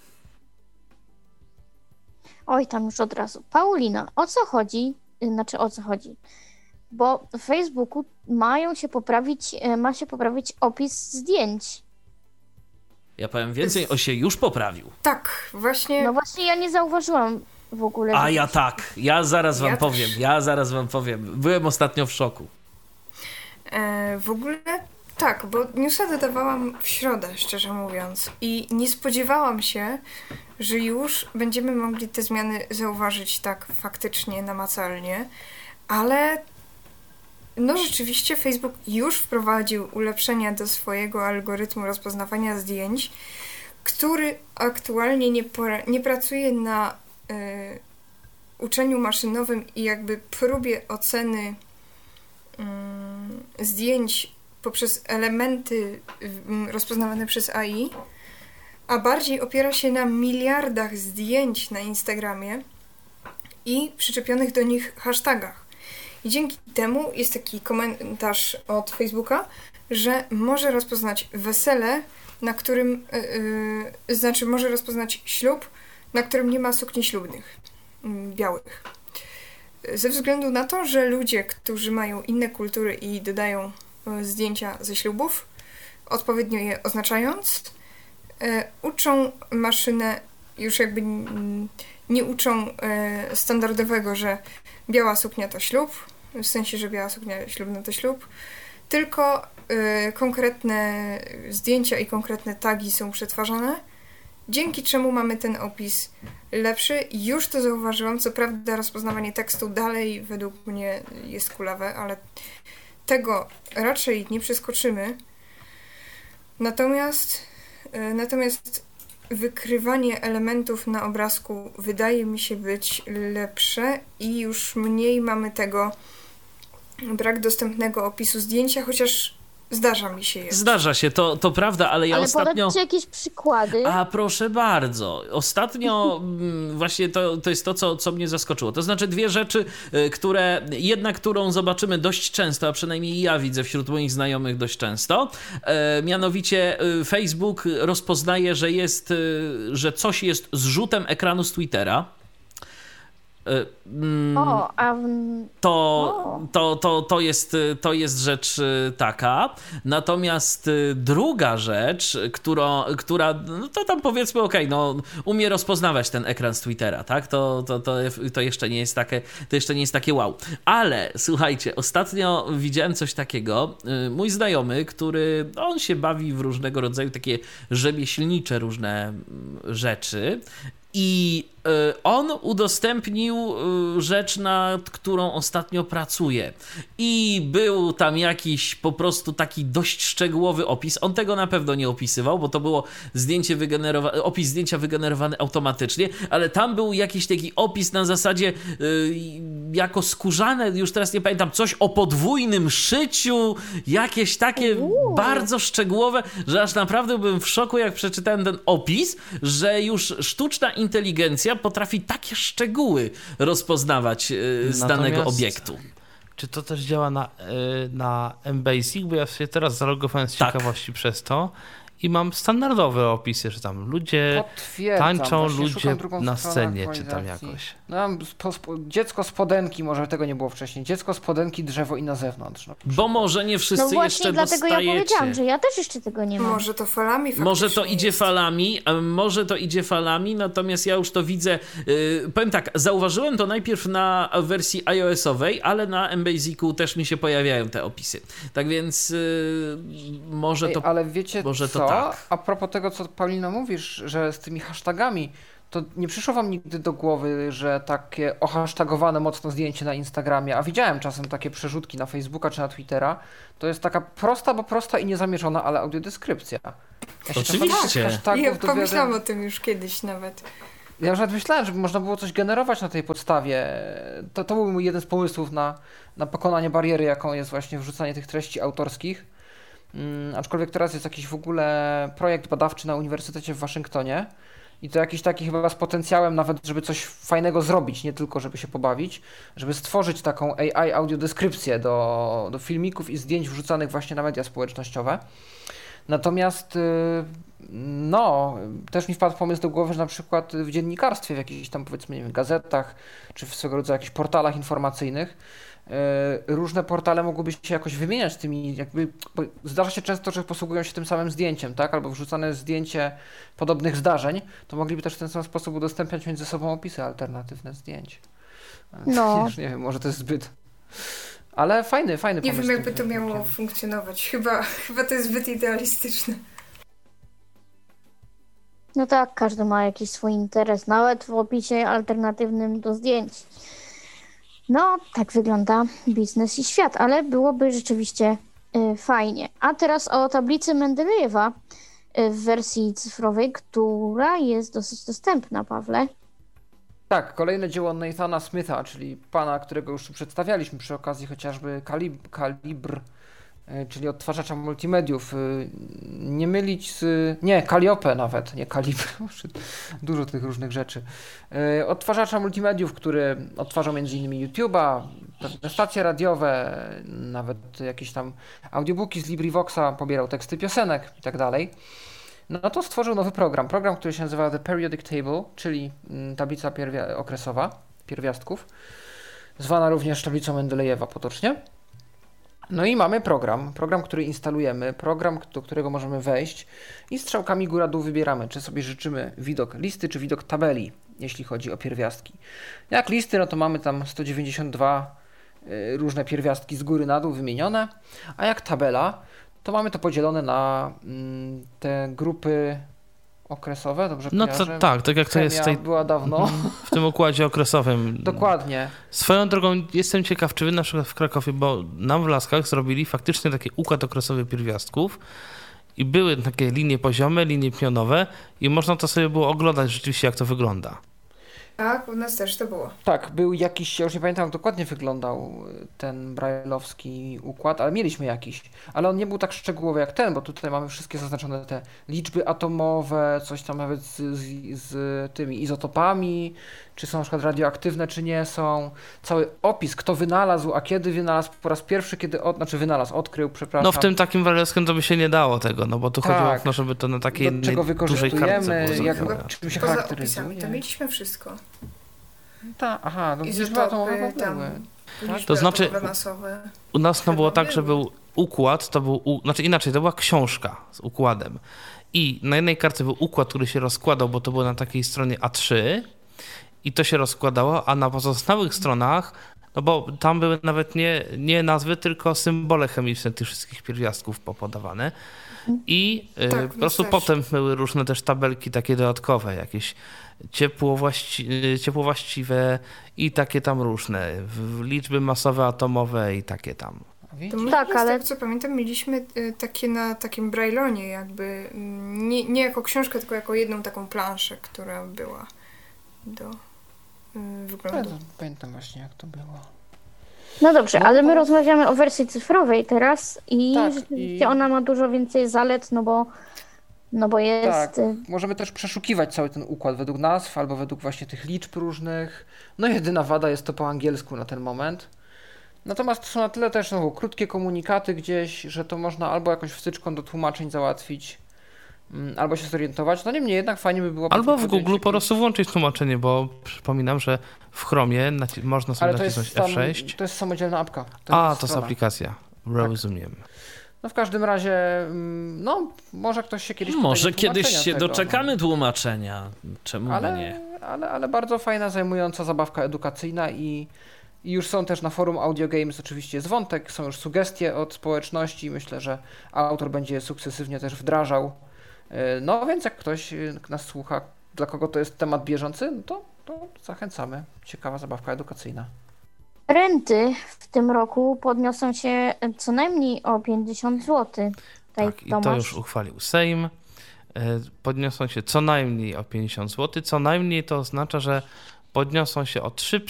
Oj, tam już od razu. Paulina, o co chodzi? Znaczy, o co chodzi? Bo w Facebooku mają się poprawić, ma się poprawić opis zdjęć. Ja powiem więcej, on się już poprawił. Tak, właśnie. No właśnie, ja nie zauważyłam w ogóle. A że- ja tak, ja zaraz wam Ja powiem, też. ja zaraz wam powiem. Byłem ostatnio w szoku. E, w ogóle tak, bo newsa dodawałam w środę, szczerze mówiąc. I nie spodziewałam się, że już będziemy mogli te zmiany zauważyć tak faktycznie, namacalnie. Ale no rzeczywiście Facebook już wprowadził ulepszenia do swojego algorytmu rozpoznawania zdjęć, który aktualnie nie, pora- nie pracuje na y, uczeniu maszynowym i jakby próbie oceny y, zdjęć poprzez elementy y, rozpoznawane przez A I, a bardziej opiera się na miliardach zdjęć na Instagramie i przyczepionych do nich hashtagach. I dzięki temu jest taki komentarz od Facebooka, że może rozpoznać wesele, na którym, yy, yy, znaczy może rozpoznać ślub, na którym nie ma sukni ślubnych, yy, białych. Ze względu na to, że ludzie, którzy mają inne kultury i dodają yy, zdjęcia ze ślubów, odpowiednio je oznaczając, yy, uczą maszynę, już jakby yy, nie uczą yy, standardowego, że biała suknia to ślub, w sensie, że biała suknia ślubna to ślub, tylko y, konkretne zdjęcia i konkretne tagi są przetwarzane, dzięki czemu mamy ten opis lepszy. Już to zauważyłam, co prawda rozpoznawanie tekstu dalej według mnie jest kulawe, ale tego raczej nie przeskoczymy. Natomiast, y, natomiast wykrywanie elementów na obrazku wydaje mi się być lepsze i już mniej mamy tego brak dostępnego opisu zdjęcia, chociaż zdarza mi się je. Zdarza się, to, to prawda, ale ja Ale ostatnio... podać jakieś przykłady. A proszę bardzo. Ostatnio mm, właśnie to, to jest to, co, co mnie zaskoczyło. To znaczy dwie rzeczy, y, które, jedna, którą zobaczymy dość często, a przynajmniej ja widzę wśród moich znajomych dość często. E, mianowicie y, Facebook rozpoznaje, że jest, y, że coś jest zrzutem ekranu z Twittera. O, a... To, to, to, to, jest, to jest rzecz taka. Natomiast druga rzecz, która, która no to tam powiedzmy, okej, okay, no umie rozpoznawać ten ekran z Twittera, tak? To, to, to, to jeszcze nie jest takie, to jeszcze nie jest takie wow. Ale słuchajcie, ostatnio widziałem coś takiego. Mój znajomy, który, on się bawi w różnego rodzaju takie rzemieślnicze różne rzeczy. I on udostępnił rzecz, nad którą ostatnio pracuje. I był tam jakiś po prostu taki dość szczegółowy opis. On tego na pewno nie opisywał, bo to było zdjęcie wygenerowane, opis zdjęcia wygenerowany automatycznie, ale tam był jakiś taki opis na zasadzie yy, jako skórzane, już teraz nie pamiętam, coś o podwójnym szyciu, jakieś takie Uuu. bardzo szczegółowe, że aż naprawdę byłem w szoku, jak przeczytałem ten opis, że już sztuczna inteligencja potrafi takie szczegóły rozpoznawać yy, z Natomiast, danego obiektu. Czy to też działa na, yy, na M-Basic? Bo ja się teraz zalogowałem z tak. ciekawości przez to i mam standardowe opisy, że tam ludzie tańczą, ludzie na scenie, czy tam jakoś. No, spo, spo, dziecko spodenki, może tego nie było wcześniej. Dziecko spodenki, drzewo i na zewnątrz. No, bo może nie wszyscy no właśnie, jeszcze dlatego dostajecie. Ja powiedziałam, że ja też jeszcze tego nie mam. Może to falami faktycznie Może to idzie jest. falami, może to idzie falami, natomiast ja już to widzę. Yy, powiem tak, zauważyłem to najpierw na wersji iOS-owej, ale na M-Basicu też mi się pojawiają te opisy. Tak więc yy, może to. Ej, ale wiecie może co? To tak. A propos tego, co Paulino mówisz, że z tymi hashtagami, to nie przyszło wam nigdy do głowy, że takie ohasztagowane mocno zdjęcie na Instagramie, a widziałem czasem takie przerzutki na Facebooka czy na Twittera, to jest taka prosta, bo prosta i niezamierzona, ale audiodeskrypcja. Ja Oczywiście. Ja pomyślałam o tym już kiedyś nawet. Ja już nawet myślałem, żeby można było coś generować na tej podstawie. To, to był mój jeden z pomysłów na, na pokonanie bariery, jaką jest właśnie wrzucanie tych treści autorskich. Hmm, aczkolwiek teraz jest jakiś w ogóle projekt badawczy na Uniwersytecie w Waszyngtonie i to jakiś taki chyba z potencjałem nawet, żeby coś fajnego zrobić, nie tylko żeby się pobawić, żeby stworzyć taką A I audiodeskrypcję do, do filmików i zdjęć wrzucanych właśnie na media społecznościowe. Natomiast no, też mi wpadł pomysł do głowy, że na przykład w dziennikarstwie, w jakichś tam powiedzmy, nie wiem, gazetach, czy w swego rodzaju jakichś portalach informacyjnych, różne portale mogłyby się jakoś wymieniać tymi, jakby, bo zdarza się często, że posługują się tym samym zdjęciem, tak, albo wrzucane zdjęcie podobnych zdarzeń, to mogliby też w ten sam sposób udostępniać między sobą opisy alternatywne zdjęć. No. Nie wiem, może to jest zbyt... Ale fajny, fajny Nie pomysł. wiem, jakby to miało funkcjonować. Chyba, chyba to jest zbyt idealistyczne. No tak, każdy ma jakiś swój interes, nawet w opisie alternatywnym do zdjęć. No, tak wygląda biznes i świat, ale byłoby rzeczywiście y, fajnie. A teraz o tablicy Mendelejewa y, w wersji cyfrowej, która jest dosyć dostępna, Pawle. Tak, kolejne dzieło Nathana Smitha, czyli pana, którego już tu przedstawialiśmy przy okazji chociażby Kalib- Kalibr, czyli odtwarzacza multimediów. Nie mylić z... Nie, Calliope nawet, nie Kalibr. Dużo tych różnych rzeczy. Odtwarzacza multimediów, który odtwarzał między innymi YouTube'a, pewne stacje radiowe, nawet jakieś tam audiobooki z LibriVoxa, pobierał teksty piosenek i tak dalej. No to stworzył nowy program, program, który się nazywa The Periodic Table, czyli tablica pierwi- okresowa, pierwiastków, zwana również tablicą Mendelejewa potocznie. No i mamy program, program, który instalujemy, program, do którego możemy wejść i strzałkami góra-dół wybieramy, czy sobie życzymy widok listy, czy widok tabeli, jeśli chodzi o pierwiastki. Jak listy, no to mamy tam sto dziewięćdziesiąt dwa y, różne pierwiastki z góry na dół wymienione, a jak tabela, to mamy to podzielone na mm, te grupy okresowe, dobrze No kojarzę? to, tak, tak jak to jest w, tej, była dawno. w tym układzie okresowym. Dokładnie. Swoją drogą jestem ciekaw, czy wy na przykład w Krakowie, bo nam w Laskach zrobili faktycznie taki układ okresowy pierwiastków i były takie linie poziome, linie pionowe i można to sobie było oglądać rzeczywiście, jak to wygląda. Tak, u nas też to było. Tak, był jakiś, ja już nie pamiętam jak dokładnie wyglądał ten brajlowski układ, ale mieliśmy jakiś, ale on nie był tak szczegółowy jak ten, bo tutaj mamy wszystkie zaznaczone te liczby atomowe, coś tam nawet z, z, z tymi izotopami, czy są na przykład radioaktywne, czy nie są, cały opis, kto wynalazł, a kiedy wynalazł po raz pierwszy, kiedy, od, znaczy wynalazł, odkrył, przepraszam. No w tym takim brajlowskim to by się nie dało tego, no bo tu tak. chodziło o to, żeby to na takiej do czego dużej kartce było jak, czym się Poza charakteryzuje. opisami, to mieliśmy wszystko. Ta, aha, no liczby atomowe były. Tak? To znaczy, masowe. u nas no było tak, że były. był układ, to był, u... znaczy inaczej, to była książka z układem. I na jednej karcie był układ, który się rozkładał, bo to było na takiej stronie A trzy i to się rozkładało, a na pozostałych stronach, no bo tam były nawet nie, nie nazwy, tylko symbole chemiczne tych wszystkich pierwiastków popodawane. I y, Tak, po prostu też. potem były różne też tabelki takie dodatkowe, jakieś ciepłowłaści, y, ciepłowłaściwe i takie tam różne, w- liczby masowe, atomowe i takie tam. To my Tak, z ale- tego co pamiętam, mieliśmy y, takie na takim brajlonie jakby, mm, nie, nie jako książkę, tylko jako jedną taką planszę, która była do y, Ja wyglądu. to pamiętam właśnie, jak to było. No dobrze, No ale to- my rozmawiamy o wersji cyfrowej teraz i Tak, rzeczywiście i- ona ma dużo więcej zalet, no bo, no bo jest... Tak, y, możemy też przeszukiwać cały ten układ według nazw albo według właśnie tych liczb różnych. No jedyna wada jest to po angielsku na ten moment. Natomiast są na tyle też no, krótkie komunikaty gdzieś, że to można albo jakąś wstyczką do tłumaczeń załatwić, mm, albo się zorientować. No niemniej jednak fajnie by było... Albo w podjąć Google jakiś- po prostu włączyć tłumaczenie, bo przypominam, że w Chromie naci- można sobie Ale to nacisnąć jest, tam, F sześć. to jest samodzielna apka. A, to jest strona. aplikacja. Rozumiem. No w każdym razie, mm, no może ktoś się kiedyś... Może podejmie kiedyś tłumaczenia się tego, doczekamy tłumaczenia. Czemu by ale, nie? ale, ale bardzo fajna, zajmująca zabawka edukacyjna i, i już są też na forum Audio Games oczywiście jest wątek, są już sugestie od społeczności, myślę, że autor będzie je sukcesywnie też wdrażał. Yy, No więc jak ktoś yy, nas słucha, dla kogo to jest temat bieżący, no to, to zachęcamy. Ciekawa zabawka edukacyjna. Renty w tym roku podniosą się co najmniej o pięćdziesiąt złotych. Tutaj Tak, i to Tomasz. już uchwalił Sejm. E, Podniosą się co najmniej o pięćdziesiąt złotych. Co najmniej to oznacza, że podniosą się o trzy